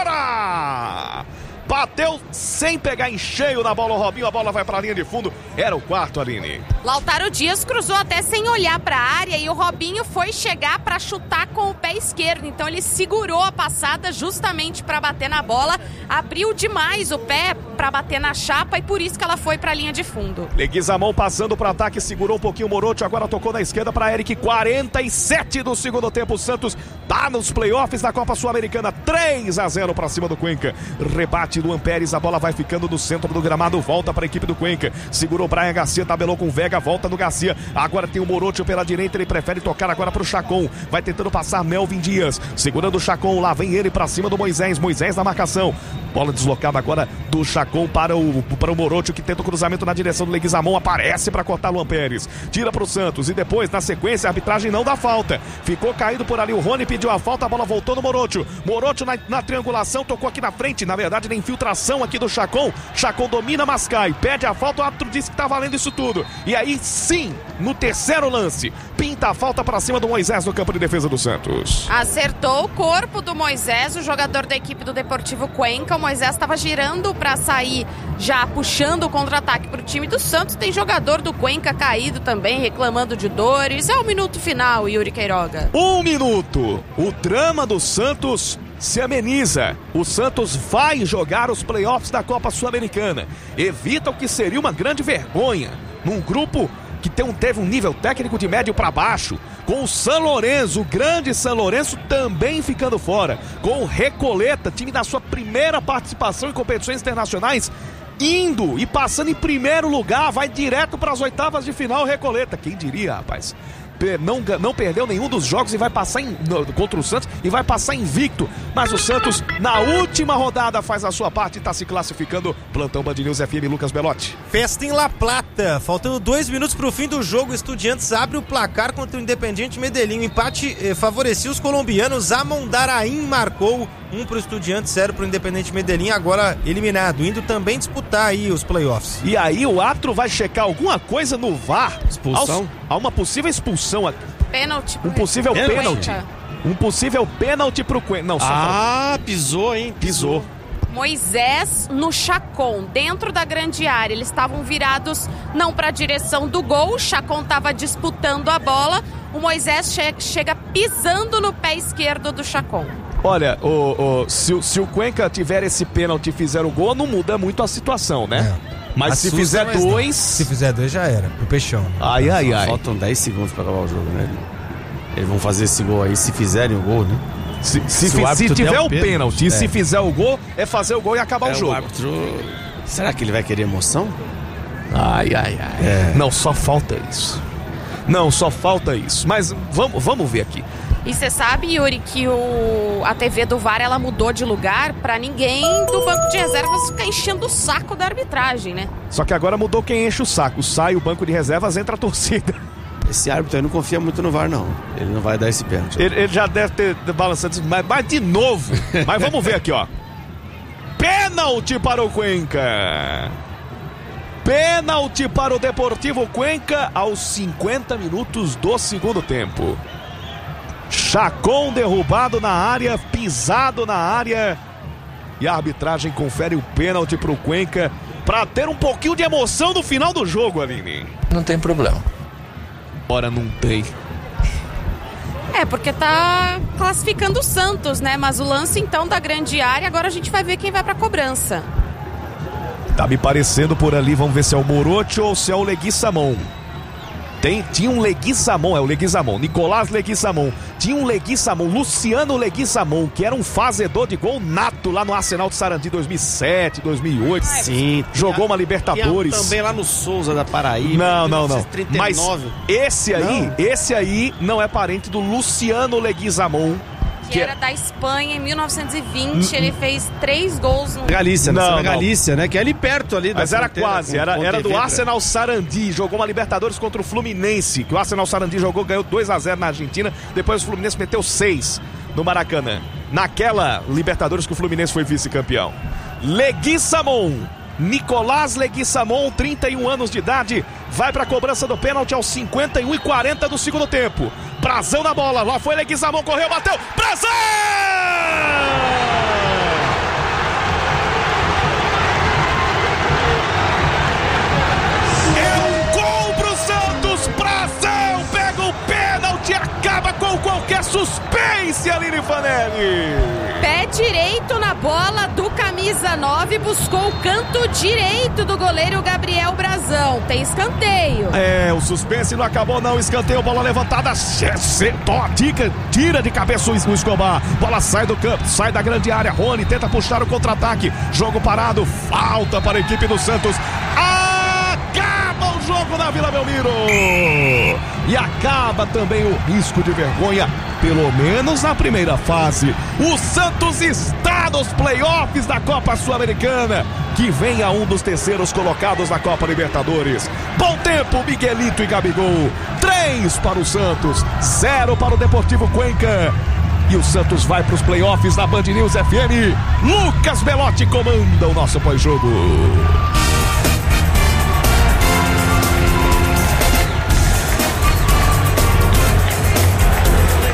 fora! Bateu sem pegar em cheio na bola o Robinho, a bola vai pra linha de fundo, era o quarto, Aline. Lautaro Dias cruzou até sem olhar pra área e o Robinho foi chegar pra chutar com o pé esquerdo, então ele segurou a passada justamente pra bater na bola, abriu demais o pé pra bater na chapa e por isso que ela foi pra linha de fundo. Leguizamão passando pro ataque, segurou um pouquinho o Morocho, agora tocou na esquerda pra Eric, quarenta e sete do segundo tempo, o Santos tá nos playoffs da Copa Sul-Americana, três a zero pra cima do Cuenca, rebate Luan Pérez, a bola vai ficando no centro do gramado, volta para a equipe do Cuenca, segurou Brian Garcia, tabelou com o Vega, volta no Garcia, agora tem o Morocho pela direita, ele prefere tocar agora para o Chacon, vai tentando passar Melvin Dias, segurando o Chacon, lá vem ele para cima do Moisés, Moisés na marcação, bola deslocada agora do Chacon para o, para o Morocho, que tenta o cruzamento na direção do Leguizamão, aparece para cortar Luan Pérez, tira para o Santos e depois na sequência a arbitragem não dá falta, ficou caído por ali, o Rony pediu a falta, a bola voltou no Morocho, Morocho na, na triangulação, tocou aqui na frente, na verdade na infiltração aqui do Chacon, Chacon domina, mas cai, pede a falta, o árbitro disse que tá valendo isso tudo, e aí sim, no terceiro lance, pinta a falta para cima do Moisés no campo de defesa do Santos. Acertou o corpo do Moisés, o jogador da equipe do Deportivo Cuenca, o Moisés estava girando para sair já puxando o contra-ataque para o time do Santos. Tem jogador do Cuenca caído também, reclamando de dores. É o minuto final, Yuri Queiroga. Um minuto. O drama do Santos se ameniza. O Santos vai jogar os playoffs da Copa Sul-Americana. Evita o que seria uma grande vergonha num grupo que tem um, teve um nível técnico de médio para baixo, com o São Lourenço, o grande São Lourenço também ficando fora, com o Recoleta, time da sua primeira participação em competições internacionais, indo e passando em primeiro lugar, vai direto para as oitavas de final. Recoleta, quem diria, rapaz? Não, não perdeu nenhum dos jogos e vai passar em, no, contra o Santos e vai passar invicto. Mas o Santos, na última rodada, faz a sua parte e está se classificando. Plantão Band News F M, Lucas Belotti. Festa em La Plata. Faltando dois minutos para o fim do jogo, o Estudiantes abre o placar contra o Independiente Medellín. O empate eh, favorecia os colombianos. Amondarain marcou um para o Estudiantes, zero para o Independiente Medellín, agora eliminado, indo também disputar aí os playoffs. E aí o árbitro vai checar alguma coisa no V A R. Expulsão? Há uma possível expulsão aqui. Pênalti. Um possível Cuenca. pênalti. Um possível pênalti pro Cuenca. Não, só Ah, pisou, hein? pisou. Moisés no Chacon, dentro da grande área. Eles estavam virados não para a direção do gol. O Chacon estava disputando a bola. O Moisés che- chega pisando no pé esquerdo do Chacon. Olha, o, o, se, se o Cuenca tiver esse pênalti e fizer o gol, não muda muito a situação, né? É. Mas Assusta, se fizer mas não. dois... Se fizer dois já era, pro Peixão. Ai, ai, ai. Faltam dez segundos pra acabar o jogo, né? Eles vão fazer esse gol aí, se fizerem o gol, né? Se, se, Se o fi- árbitro se tiver der o o pênalti, pênalti e é. se fizer o gol, é fazer o gol e acabar É, o jogo. O árbitro... Será que ele vai querer emoção? Ai, ai, ai. É. Não, só falta isso. Não, só falta isso. Mas vamos, vamos ver aqui. E você sabe, Yuri, que o, a T V do V A R ela mudou de lugar pra ninguém do banco de reservas ficar enchendo o saco da arbitragem, né? Só que agora mudou quem enche o saco. Sai o banco de reservas, entra a torcida. Esse árbitro aí não confia muito no V A R, não. Ele não vai dar esse pênalti. Ele, ele já deve ter balançado, mas, mas de novo. Mas vamos ver aqui, ó. Pênalti para o Cuenca. Pênalti para o Deportivo Cuenca aos cinquenta minutos do segundo tempo. Chacon derrubado na área, pisado na área. E a arbitragem confere o pênalti para o Cuenca para ter um pouquinho de emoção no final do jogo, Aline. Não tem problema. Ora, não tem. É, porque tá classificando o Santos, né? Mas o lance, então, da grande área, agora a gente vai ver quem vai pra cobrança. Tá me parecendo por ali, vamos ver se é o Morocho ou se é o Leguizamon. Tem, tinha um Leguizamon, é o Leguizamon, Nicolás Leguizamon. Tinha um Leguizamon, Luciano Leguizamon, que era um fazedor de gol nato lá no Arsenal de Sarandi dois mil e sete, dois mil e oito. Sim. Jogou uma Tinha Libertadores. também lá no Souza da Paraíba. Não, não, não. mil novecentos e trinta e Mas nove. esse aí, Não. esse aí não é parente do Luciano Leguizamon. Que era da Espanha, em mil novecentos e vinte, ele fez três gols no... Galícia, Não, não, não. Galícia, né? Que é ali perto ali da Mas era fronteira quase, com era, era do Pontevedra. Arsenal Sarandi. Jogou uma Libertadores contra o Fluminense, que o Arsenal Sarandi jogou, ganhou dois a zero na Argentina. Depois o Fluminense meteu seis no Maracanã. Naquela Libertadores que o Fluminense foi vice-campeão. Leguizamon, Nicolás Leguizamon, trinta e um anos de idade, vai para a cobrança do pênalti aos cinquenta e um e quarenta do segundo tempo. Brazão na bola, lá foi Leguizamon, correu, bateu, Brazão! É um gol pro Santos, Brazão pega o pênalti, acaba com qualquer suspense, Aline Fanelli. Pé direito na bola do camisa nove, buscou o canto direito do goleiro Gabriel Brazão. Tem escanteio. É, o suspense não acabou não, escanteio, bola levantada, dica, tira de cabeça o Escobar, bola sai do campo, sai da grande área, Rony tenta puxar o contra-ataque, jogo parado, falta para a equipe do Santos, acaba o jogo na Vila Belmiro, e acaba também o risco de vergonha, pelo menos na primeira fase. O Santos está nos playoffs da Copa Sul-Americana, que vem a um dos terceiros colocados na Copa Libertadores. Bom tempo, Miguelito e Gabigol. Três para o Santos, zero para o Deportivo Cuenca. E o Santos vai para os playoffs da Band News F M. Lucas Belotti comanda o nosso pós-jogo. É,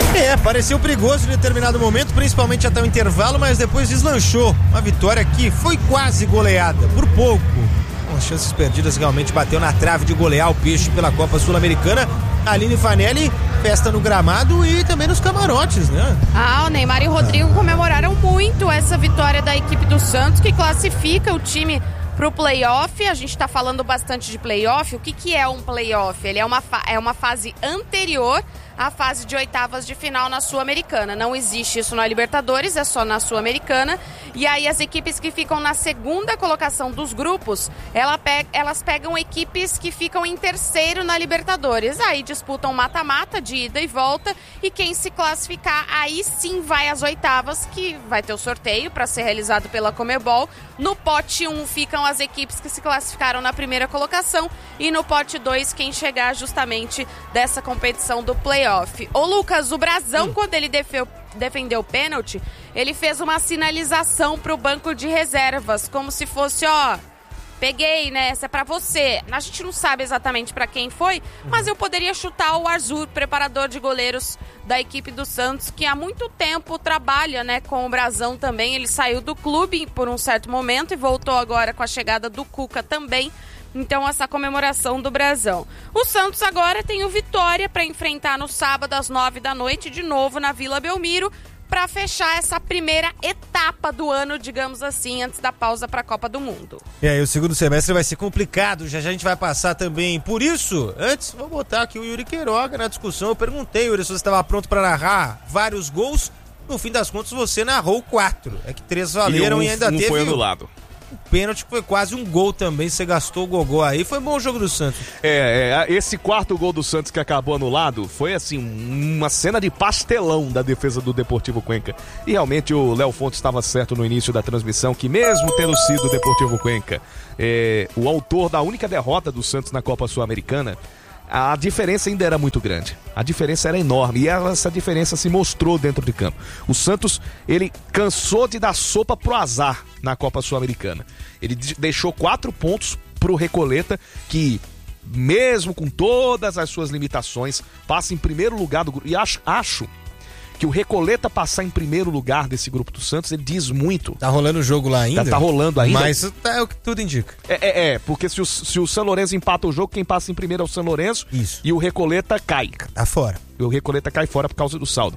pareceu perigoso em determinado momento, principalmente até o intervalo, mas depois deslanchou. Uma vitória que foi quase goleada, por pouco. Com chances perdidas, realmente bateu na trave de golear o Peixe pela Copa Sul-Americana. Aline Fanelli, festa no gramado e também nos camarotes, né? Ah, o Neymar e o Rodrigo comemoraram muito essa vitória da equipe do Santos, que classifica o time pro playoff. A gente tá falando bastante de playoff. O que que é um playoff? Ele é uma, fa- é uma fase anterior à fase de oitavas de final na Sul-Americana. Não existe isso na Libertadores, é só na Sul-Americana. E aí as equipes que ficam na segunda colocação dos grupos, ela pe- elas pegam equipes que ficam em terceiro na Libertadores. Aí disputam mata-mata de ida e volta, e quem se classificar, aí sim vai às oitavas, que vai ter o sorteio para ser realizado pela Conmebol. No pote um ficam as equipes que se classificaram na primeira colocação, e no pote dois quem chegar justamente dessa competição do playoff. Ô Lucas, o Brazão, hum. quando ele defeu, defendeu o pênalti, ele fez uma sinalização pro banco de reservas, como se fosse, ó, peguei, né, essa é pra você. A gente não sabe exatamente pra quem foi, mas eu poderia chutar o Arthur, preparador de goleiros da equipe do Santos, que há muito tempo trabalha, né, com o Brazão também. Ele saiu do clube por um certo momento e voltou agora com a chegada do Cuca também. Então, essa comemoração do Brazão. O Santos agora tem o Vitória para enfrentar no sábado às nove da noite, de novo na Vila Belmiro, para fechar essa primeira etapa do ano, digamos assim, antes da pausa para a Copa do Mundo. E aí, o segundo semestre vai ser complicado, já já a gente vai passar também. Por isso, antes, vou botar aqui o Yuri Queiroga na discussão. Eu perguntei, Yuri, se você estava pronto para narrar vários gols. No fim das contas, você narrou quatro. É que três valeram e, um, e ainda um teve... foi anulado. O pênalti foi quase um gol também, você gastou o gogó aí, foi bom o jogo do Santos. É, é, esse quarto gol do Santos que acabou anulado foi assim, uma cena de pastelão da defesa do Deportivo Cuenca. E realmente o Léo Fontes estava certo no início da transmissão, que mesmo tendo sido o Deportivo Cuenca é, o autor da única derrota do Santos na Copa Sul-Americana, a diferença ainda era muito grande. A diferença era enorme e essa diferença se mostrou dentro de campo. O Santos, ele cansou de dar sopa pro azar na Copa Sul-Americana. Ele deixou quatro pontos pro Recoleta, que mesmo com todas as suas limitações, passa em primeiro lugar do grupo. E acho, acho que o Recoleta passar em primeiro lugar desse grupo do Santos, ele diz muito. Tá rolando o jogo lá ainda? Tá, tá rolando ainda. Mas tá, é o que tudo indica. É, é, é porque se o, se o São Lourenço empata o jogo, quem passa em primeiro é o São Lourenço. Isso. E o Recoleta cai. Tá fora. E o Recoleta cai fora por causa do saldo.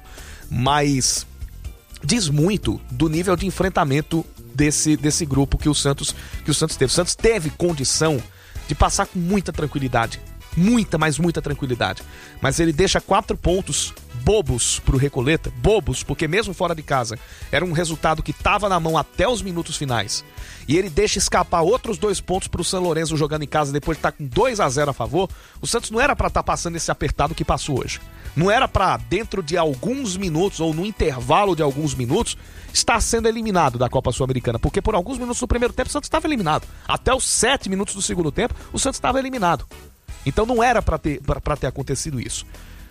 Mas diz muito do nível de enfrentamento desse, desse grupo que o Santos, que o Santos teve. O Santos teve condição de passar com muita tranquilidade. Muita, mas muita tranquilidade. Mas ele deixa quatro pontos bobos pro Recoleta, bobos, porque mesmo fora de casa era um resultado que estava na mão até os minutos finais. E ele deixa escapar outros dois pontos pro São Lourenço jogando em casa depois de estar com dois a zero a favor. O Santos não era para estar tá passando esse apertado que passou hoje. Não era para dentro de alguns minutos ou no intervalo de alguns minutos estar sendo eliminado da Copa Sul-Americana, porque por alguns minutos do primeiro tempo o Santos estava eliminado. Até os sete minutos do segundo tempo o Santos estava eliminado. Então não era para ter, pra ter acontecido isso.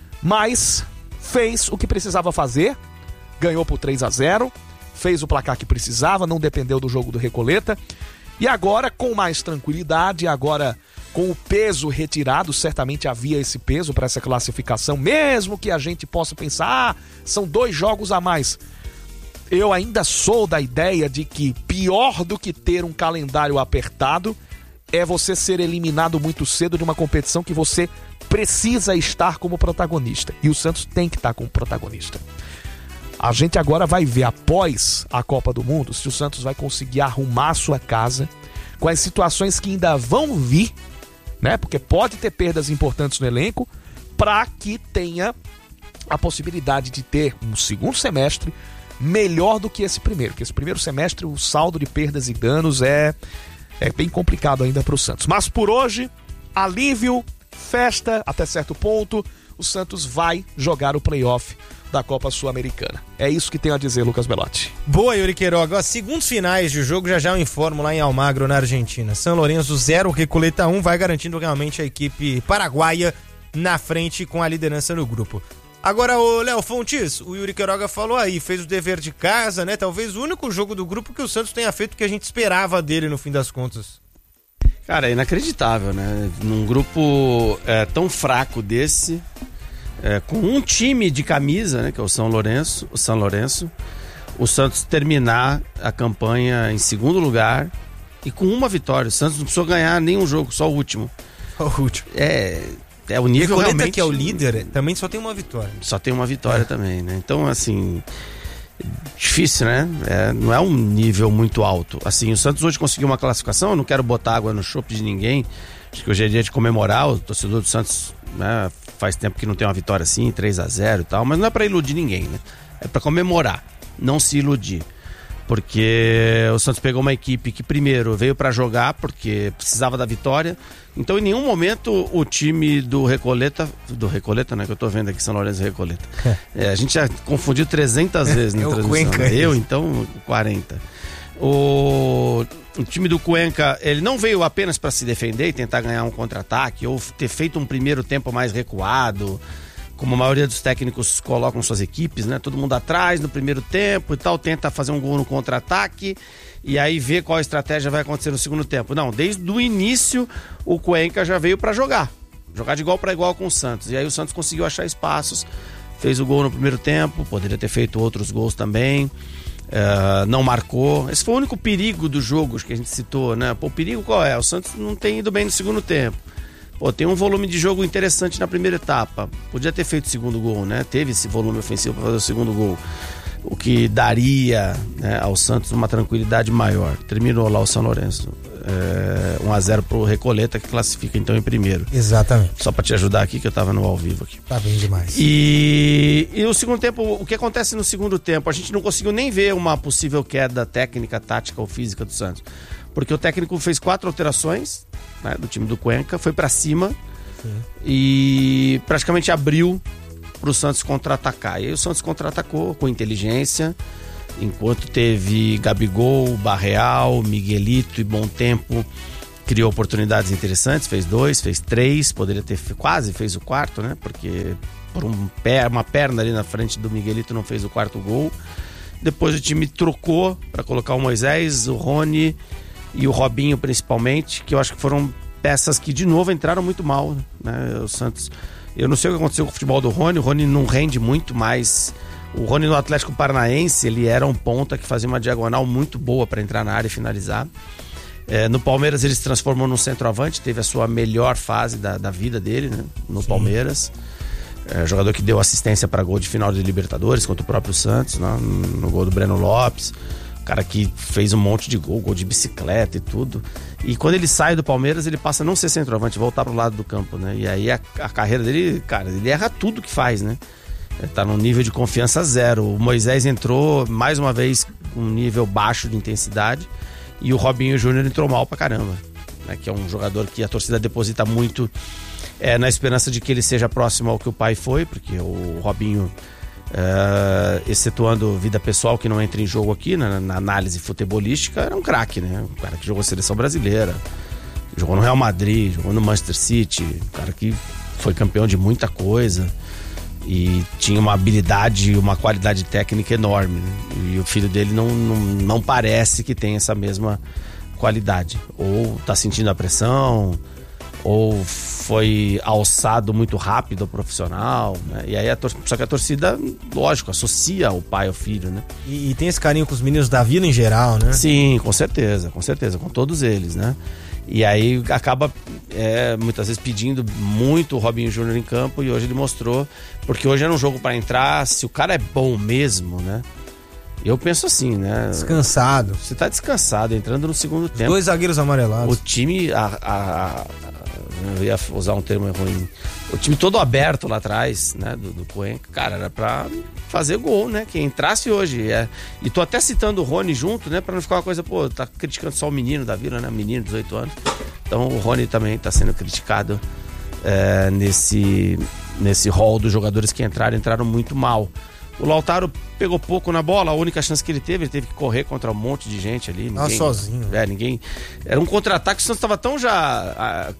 Mas fez o que precisava fazer, ganhou por três a zero, fez o placar que precisava, não dependeu do jogo do Recoleta. E agora, com mais tranquilidade, agora com o peso retirado, certamente havia esse peso para essa classificação, mesmo que a gente possa pensar, ah, são dois jogos a mais. Eu ainda sou da ideia de que pior do que ter um calendário apertado é você ser eliminado muito cedo de uma competição que você precisa estar como protagonista. E o Santos tem que estar como protagonista. A gente agora vai ver, após a Copa do Mundo, se o Santos vai conseguir arrumar a sua casa com as situações que ainda vão vir, né? Porque pode ter perdas importantes no elenco, para que tenha a possibilidade de ter um segundo semestre melhor do que esse primeiro. Porque esse primeiro semestre, o saldo de perdas e danos é... É bem complicado ainda para o Santos. Mas por hoje, alívio, festa até certo ponto. O Santos vai jogar o playoff da Copa Sul-Americana. É isso que tenho a dizer, Lucas Belotti. Boa, Yuri Queiroga. Ó, segundos finais de jogo, já já eu informo lá em Almagro, na Argentina. São Lourenço zero, Recoleta um, vai garantindo realmente a equipe paraguaia na frente com a liderança no grupo. Agora, o Léo Fontes, o Yuri Queiroga falou aí, fez o dever de casa, né? Talvez o único jogo do grupo que o Santos tenha feito que a gente esperava dele no fim das contas. Cara, é inacreditável, né? Num grupo é, tão fraco desse, é, com um time de camisa, né, que é o São Lourenço, o São Lourenço, o Santos terminar a campanha em segundo lugar e com uma vitória. O Santos não precisou ganhar nenhum jogo, só o último. O último. É, é o nível Recoleta, realmente... que é o líder, também só tem uma vitória. Só tem uma vitória é. também, né? Então, assim, difícil, né? É, não é um nível muito alto. Assim, o Santos hoje conseguiu uma classificação, eu não quero botar água no chope de ninguém. Acho que hoje é dia de comemorar, o torcedor do Santos, né, faz tempo que não tem uma vitória assim, três a zero e tal, mas não é pra iludir ninguém, né? É pra comemorar, não se iludir. Porque o Santos pegou uma equipe que primeiro veio pra jogar, porque precisava da vitória. Então em nenhum momento o time do Recoleta, do Recoleta, né, que eu tô vendo aqui, São Lourenço e Recoleta. É, a gente já confundiu trezentas vezes na transmissão. Cuenca, né? Eu, então, quarenta. O... O time do Cuenca, ele não veio apenas para se defender e tentar ganhar um contra-ataque ou ter feito um primeiro tempo mais recuado, como a maioria dos técnicos colocam suas equipes, né? Todo mundo atrás no primeiro tempo e tal, tenta fazer um gol no contra-ataque e aí vê qual estratégia vai acontecer no segundo tempo. Não, desde o início o Cuenca já veio para jogar, jogar de igual para igual com o Santos. E aí o Santos conseguiu achar espaços, fez o gol no primeiro tempo, poderia ter feito outros gols também. Uh, não marcou. Esse foi o único perigo do jogo que a gente citou, né? Pô, o perigo qual é? O Santos não tem ido bem no segundo tempo. Pô, tem um volume de jogo interessante na primeira etapa. Podia ter feito o segundo gol, né? Teve esse volume ofensivo para fazer o segundo gol. O que daria, né, ao Santos uma tranquilidade maior. Terminou lá o São Lourenço. É, um a zero pro Recoleta, que classifica então em primeiro. Exatamente. Só pra te ajudar aqui, que eu tava no ao vivo aqui. Tá bem demais. E, e o segundo tempo, o que acontece no segundo tempo? A gente não conseguiu nem ver uma possível queda técnica, tática ou física do Santos. Porque o técnico fez quatro alterações, né, do time do Cuenca, foi pra cima. Sim. E praticamente abriu pro Santos contra-atacar. E aí o Santos contra-atacou com inteligência. Enquanto teve Gabigol, Barreal, Miguelito e Bom Tempo, criou oportunidades interessantes, fez dois, fez três, poderia ter quase fez o quarto, né? Porque por um pé, uma perna ali na frente do Miguelito não fez o quarto gol. Depois o time trocou para colocar o Moisés, o Rony e o Robinho principalmente, que eu acho que foram peças que de novo entraram muito mal, né? O Santos, eu não sei o que aconteceu com o futebol do Rony, o Rony não rende muito mais. O Rony no Atlético Paranaense, ele era um ponta que fazia uma diagonal muito boa para entrar na área e finalizar. É, no Palmeiras ele se transformou num centroavante, teve a sua melhor fase da, da vida dele, né, no Sim. Palmeiras. É, jogador que deu assistência para gol de final de Libertadores contra o próprio Santos, né, no gol do Breno Lopes. Cara que fez um monte de gol, gol de bicicleta e tudo. E quando ele sai do Palmeiras, ele passa a não ser centroavante, voltar pro lado do campo, né? E aí a, a carreira dele, cara, ele erra tudo que faz, né? Tá num nível de confiança zero. O Moisés entrou mais uma vez com um nível baixo de intensidade e o Robinho Júnior entrou mal pra caramba, né? Que é um jogador que a torcida deposita muito é, na esperança de que ele seja próximo ao que o pai foi, porque o Robinho, é, excetuando vida pessoal que não entra em jogo aqui na, na análise futebolística, era um craque, né? Um cara que jogou a seleção brasileira, jogou no Real Madrid, jogou no Manchester City, um cara que foi campeão de muita coisa e tinha uma habilidade e uma qualidade técnica enorme, né? E o filho dele não, não, não parece que tem essa mesma qualidade. Ou tá sentindo a pressão, ou foi alçado muito rápido ao profissional, né? E aí a tor- só que a torcida, lógico, associa o pai ao filho, né? E, e tem esse carinho com os meninos da vila em geral, né? Sim, com certeza, com certeza, com todos eles, né? E aí acaba é, muitas vezes pedindo muito o Robinho Júnior em campo, e hoje ele mostrou, porque hoje era um jogo para entrar, se o cara é bom mesmo, né? Eu penso assim, né? Descansado. Você tá descansado, entrando no segundo tempo. Dois zagueiros amarelados. O time, a, a, a, eu ia usar um termo ruim, o time todo aberto lá atrás, né, do, do Cuenca, cara, era pra fazer gol, né, que entrasse hoje, é. E tô até citando o Rony junto, né, pra não ficar uma coisa, pô, tá criticando só o menino da vila, né, menino de dezoito anos, então o Rony também tá sendo criticado é, nesse, nesse hall dos jogadores que entraram, entraram muito mal. O Lautaro pegou pouco na bola, a única chance que ele teve, ele teve que correr contra um monte de gente ali. Ninguém, ah, sozinho. É, ninguém... Era um contra-ataque, o Santos estava tão já... A,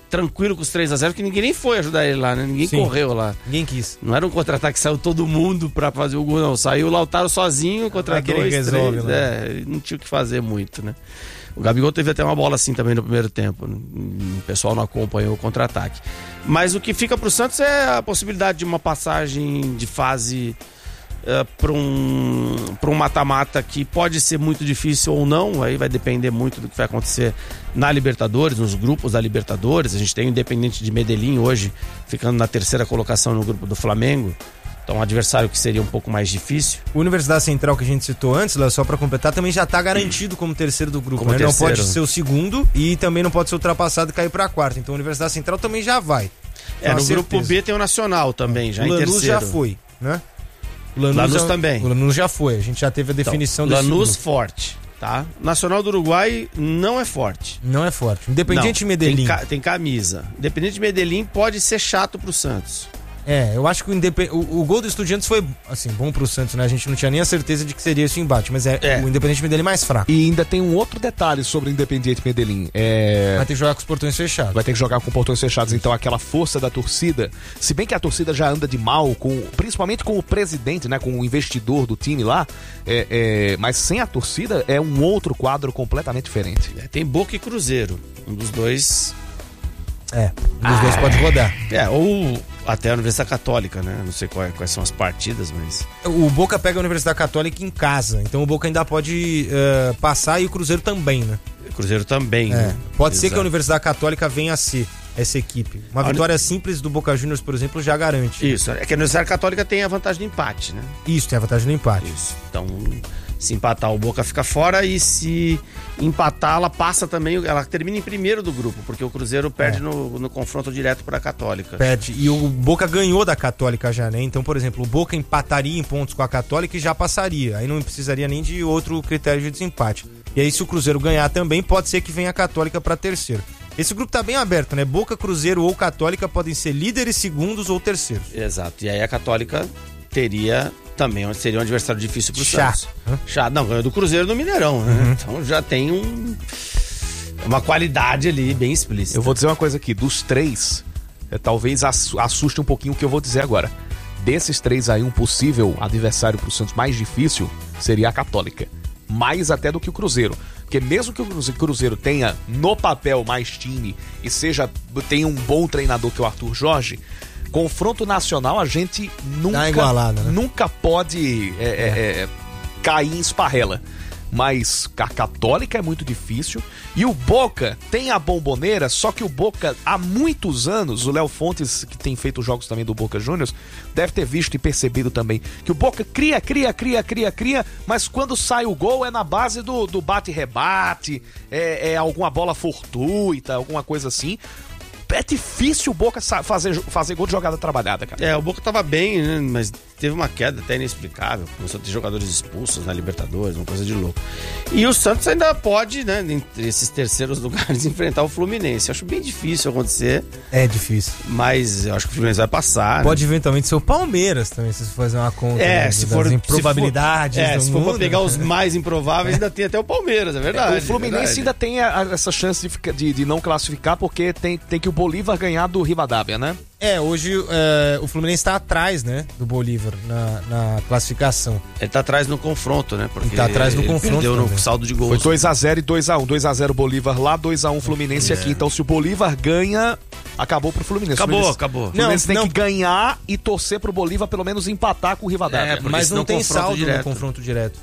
tranquilo com os três a zero, que ninguém nem foi ajudar ele lá, né? Ninguém Sim. correu lá. Ninguém quis. Não era um contra-ataque que saiu todo mundo pra fazer o gol, não. Saiu o Lautaro sozinho contra dois, resolve, três. né? É, não tinha o que fazer muito, né? O Gabigol teve até uma bola assim também no primeiro tempo. O pessoal não acompanhou o contra-ataque. Mas o que fica pro Santos é a possibilidade de uma passagem de fase uh, para um, para um mata-mata que pode ser muito difícil ou não. Aí vai depender muito do que vai acontecer na Libertadores, nos grupos da Libertadores. A gente tem o Independente de Medellín hoje, ficando na terceira colocação no grupo do Flamengo. Então, um adversário que seria um pouco mais difícil. O Universidade Central que a gente citou antes, Léo, só pra completar, também já tá garantido como terceiro do grupo. Como Né? Não terceiro. pode ser o segundo e também não pode ser ultrapassado e cair pra quarta. Então, a Universidade Central também já vai. É, no certeza. grupo B tem o Nacional também, já o em Lanús terceiro. já foi, né? O Lanús já, também. O Lanús já foi, a gente já teve a definição então, desse Lanús grupo. forte, tá? Nacional do Uruguai não é forte. Não é forte. Independente Não, de Medellín. Tem, ca- tem camisa. Independente de Medellín pode ser chato pro Santos. É, eu acho que o, Independ... o, o gol do Estudiantes foi, assim, bom pro Santos, né? A gente não tinha nem a certeza de que seria esse embate, mas é, É. o Independente Medellín mais fraco. E ainda tem um outro detalhe sobre o Independiente Medellín. É... Vai ter que jogar com os portões fechados. Vai ter que jogar com portões fechados, então aquela força da torcida, se bem que a torcida já anda de mal, com, principalmente com o presidente, né, com o investidor do time lá, é, é, mas sem a torcida é um outro quadro completamente diferente. É, tem Boca e Cruzeiro. Um dos dois. É, um dos dois pode rodar. É, ou até a Universidade Católica, né? Não sei qual- quais são as partidas, mas. O Boca pega a Universidade Católica em casa, então o Boca ainda pode eh, passar e o Cruzeiro também, né? O Cruzeiro também. É, né? pode ser que a Exato. Universidade Católica venha a ser essa equipe. Uma A uni- vitória simples do Boca Juniors, por exemplo, já garante. Isso, é que a Universidade Católica tem a vantagem do empate, né? Isso, tem a vantagem do empate. Isso. Então, se empatar, o Boca fica fora, e se empatar, ela passa também, ela termina em primeiro do grupo, porque o Cruzeiro perde É. no, no confronto direto para a Católica. Perde. E o Boca ganhou da Católica já, né? Então, por exemplo, o Boca empataria em pontos com a Católica e já passaria. Aí não precisaria nem de outro critério de desempate. E aí, se o Cruzeiro ganhar também, pode ser que venha a Católica para terceiro. Esse grupo tá bem aberto, né? Boca, Cruzeiro ou Católica podem ser líderes, segundos ou terceiros. Exato. E aí a Católica teria também, seria um adversário difícil pro Chá. Santos. Hã? Chá. Não, ganhou do Cruzeiro no Mineirão, né? Uhum. Então já tem um, uma qualidade ali bem explícita. Eu vou dizer uma coisa aqui, dos três, é, talvez assu- assuste um pouquinho o que eu vou dizer agora. Desses três aí, um possível adversário pro Santos mais difícil seria a Católica. Mais até do que o Cruzeiro. Porque mesmo que o Cruze- Cruzeiro tenha no papel mais time e seja tenha um bom treinador que é o Arthur Jorge, confronto nacional a gente nunca, Dá igualada, né? nunca pode é, é, é, cair em esparrela. Mas a Católica é muito difícil. E o Boca tem a Bomboneira, só que o Boca, há muitos anos, o Léo Fontes, que tem feito jogos também do Boca Juniors, deve ter visto e percebido também que o Boca cria, cria, cria, cria, cria, mas quando sai o gol é na base do, do bate-rebate, é, é alguma bola fortuita, alguma coisa assim. É difícil o Boca sa- fazer, fazer gol de jogada trabalhada, cara. É, o Boca tava bem, né? Mas teve uma queda até inexplicável. Começou a ter jogadores expulsos na Libertadores, uma coisa de louco. E o Santos ainda pode, né, entre esses terceiros lugares, enfrentar o Fluminense. Eu acho bem difícil acontecer, É difícil. mas eu acho que o Fluminense vai passar. Pode né? eventualmente ser o Palmeiras também, se você fazer uma conta. É, né, se das for improbabilidades. Se for, é, do se for pra mundo. pegar os mais improváveis, ainda tem até o Palmeiras, é verdade. o Fluminense é verdade. ainda tem a- a- essa chance de, ficar- de- de não classificar, porque tem, tem que o Bolívar ganhar do Rivadavia, né? É, hoje é, o Fluminense tá atrás, né, do Bolívar na, na classificação. Ele tá atrás no confronto, né? Porque Ele tá atrás no ele confronto perdeu também. no saldo de gols. Foi dois a zero e dois a um. dois a zero Bolívar lá, dois a um Fluminense É. aqui. Então se o Bolívar ganha, acabou pro Fluminense. Acabou, Fluminense, acabou. O Fluminense Não, tem não. que ganhar e torcer pro Bolívar pelo menos empatar com o Rivadavia. É, porque Mas senão não tem confronto saldo direto. no confronto direto.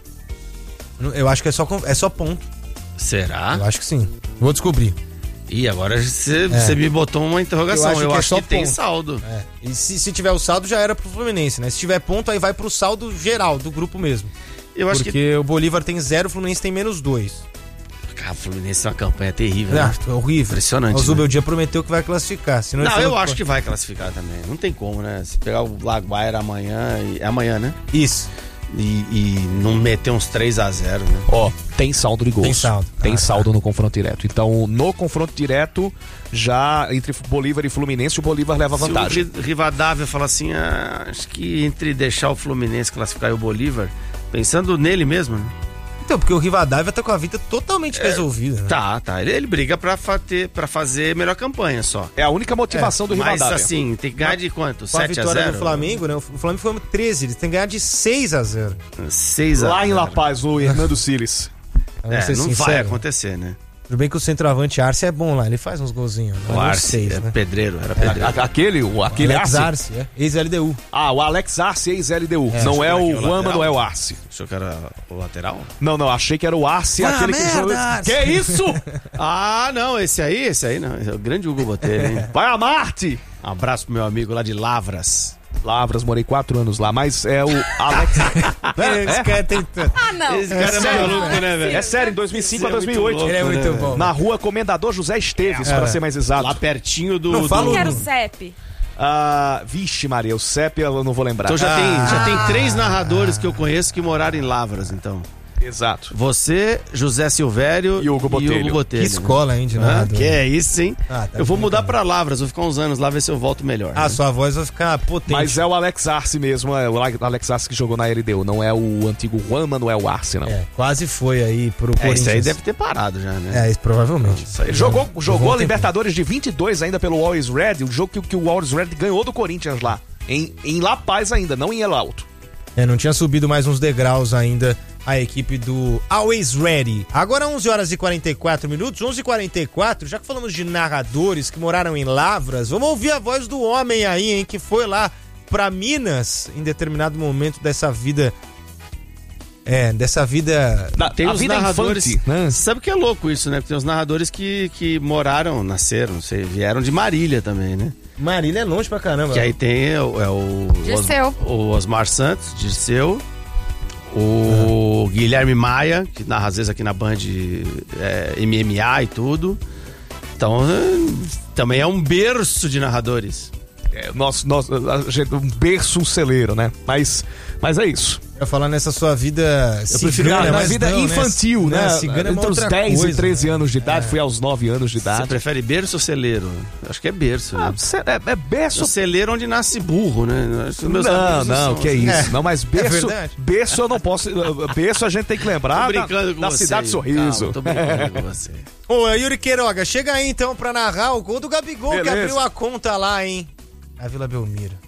Eu acho que é só, con- é só ponto. Será? Eu acho que sim. Vou descobrir. Ih, agora você É. você me botou uma interrogação. Eu Eu acho acho que que, é só tem ponto. saldo. É. E se, se tiver o saldo, já era pro Fluminense, né? Se tiver ponto, aí vai pro saldo geral do grupo mesmo. Eu acho Porque o Bolívar tem zero, o Fluminense tem menos dois. que. Cara, o Fluminense é uma campanha terrível. Ah, né? é horrível. Impressionante, O Zubel né? Dia prometeu que vai classificar. Senão ele Não, falou eu acho que vai classificar também. Não tem como, né? Se pegar o Laguaira amanhã. E... É amanhã, né? Isso. E, e não meter uns três a zero, né? Ó, tem saldo de gols. Tem saldo. Tem Ah, saldo no confronto direto. Então, no confronto direto, já entre Bolívar e Fluminense, o Bolívar leva vantagem. Se o Ri- Rivadavia falar assim, ah, acho que entre deixar o Fluminense classificar e o Bolívar, pensando nele mesmo, né? Então, porque o Rivadavia tá com a vida totalmente É, resolvida, né? Tá, tá. Ele, ele briga pra, fater, pra fazer melhor campanha só. É a única motivação do Mas Rivadavia. assim, tem que ganhar de quanto? Com a sete a vitória zero? do Flamengo, né? O Flamengo foi treze, eles têm que ganhar de seis a zero. seis a zero. Lá em La Paz, o Hernando Siles. É, ser não vai sincero. acontecer, né? Tudo bem que o centroavante Arce é bom lá, ele faz uns golzinhos. O Não Arce seis, é né? pedreiro, era pedreiro. A- Aquele, o, aquele Alex Arce. Arce, é. Ex-L D U. Ah, o Alex Arce, ex-L D U. É, não é achei que o era o Juan lateral. Manuel Arce. Achou que era o lateral? Não, não, achei que era o Arce, Ah, aquele que merda, jogou. Arce. Que isso? Ah, não, esse aí, esse aí não. Esse é o grande Hugo Botelho, hein? Vai a Marte! Um abraço pro meu amigo lá de Lavras. Lavras, morei quatro anos lá, mas é o Alex. Esse cara tem tanto. Ah, não. Esse cara é sério? maluco, né, velho? É sério, em dois mil e cinco a Esse é dois mil e oito. muito Ele é louco, muito né? bom. Na rua Comendador José Esteves, É. para ser mais exato. Lá pertinho do... Não do- fala Qual o que era o número. C E P? Ah, vixe, Maria, o C E P eu não vou lembrar. Então já, Ah. tem, já tem três narradores que eu conheço que moraram em Lavras, então. Exato. Você, José Silvério E Hugo Botelho. Hugo Botelho, Que né? escola, hein, de Ah, narrador. que é isso, hein? Ah, tá eu vou bom, mudar tá pra Lavras, vou ficar uns anos lá, ver se eu volto melhor. Ah, né? sua voz vai ficar potente. Mas é o Alex Arce mesmo, é o Alex Arce que jogou na L D U, não é o antigo Juan Manuel Arce, não. É, quase foi aí pro É, Corinthians. isso aí deve ter parado já, né? É, isso provavelmente. Isso aí Ele jogou, jogou a tempo. Libertadores de vinte e dois ainda pelo Always Red, o jogo que, que o Always Red ganhou do Corinthians lá. Em, em La Paz ainda, não em El Alto. É, não tinha subido mais uns degraus ainda a equipe do Always Ready. Agora onze horas e quarenta e quatro minutos, onze e quarenta e quatro, já que falamos de narradores que moraram em Lavras, vamos ouvir a voz do homem aí, hein, que foi lá pra Minas em determinado momento dessa vida... É, dessa vida... Da, Tem a os vida narradores. infante, né? Sabe que é louco isso, né? Porque tem os narradores que, que moraram, nasceram, não sei, vieram de Marília também, né? Marília é longe pra caramba. Que aí tem é o, é o, Dirceu. Os, o Osmar Santos, Dirceu, o Guilherme Maia, que narra às vezes aqui na Band é, M M A e tudo. Então, é, também é um berço de narradores. É, nosso, nosso, a gente- um berço, um celeiro, né? Mas, mas é isso. Eu ia falar nessa sua vida Eu prefiro cigana, na mas vida não, infantil, né? Cigana é uma Entre os outra dez coisa, e treze né? anos de idade, fui aos nove anos de Você idade. prefere berço ou celeiro? Acho que é berço, Ah, né? cê- é, é berço. O celeiro onde nasce burro, né? Acho que meus Não, amigos não, são que é assim. isso. Não, mas berço, verdade. berço eu não posso. Berço a gente tem que lembrar Tô da, brincando com da você. Cidade Sorriso. Calma, tô brincando com você. Ô, Yuri Queiroga, chega aí então pra narrar o gol do Gabigol, que Beleza. abriu a conta lá, hein? Na Vila Belmiro.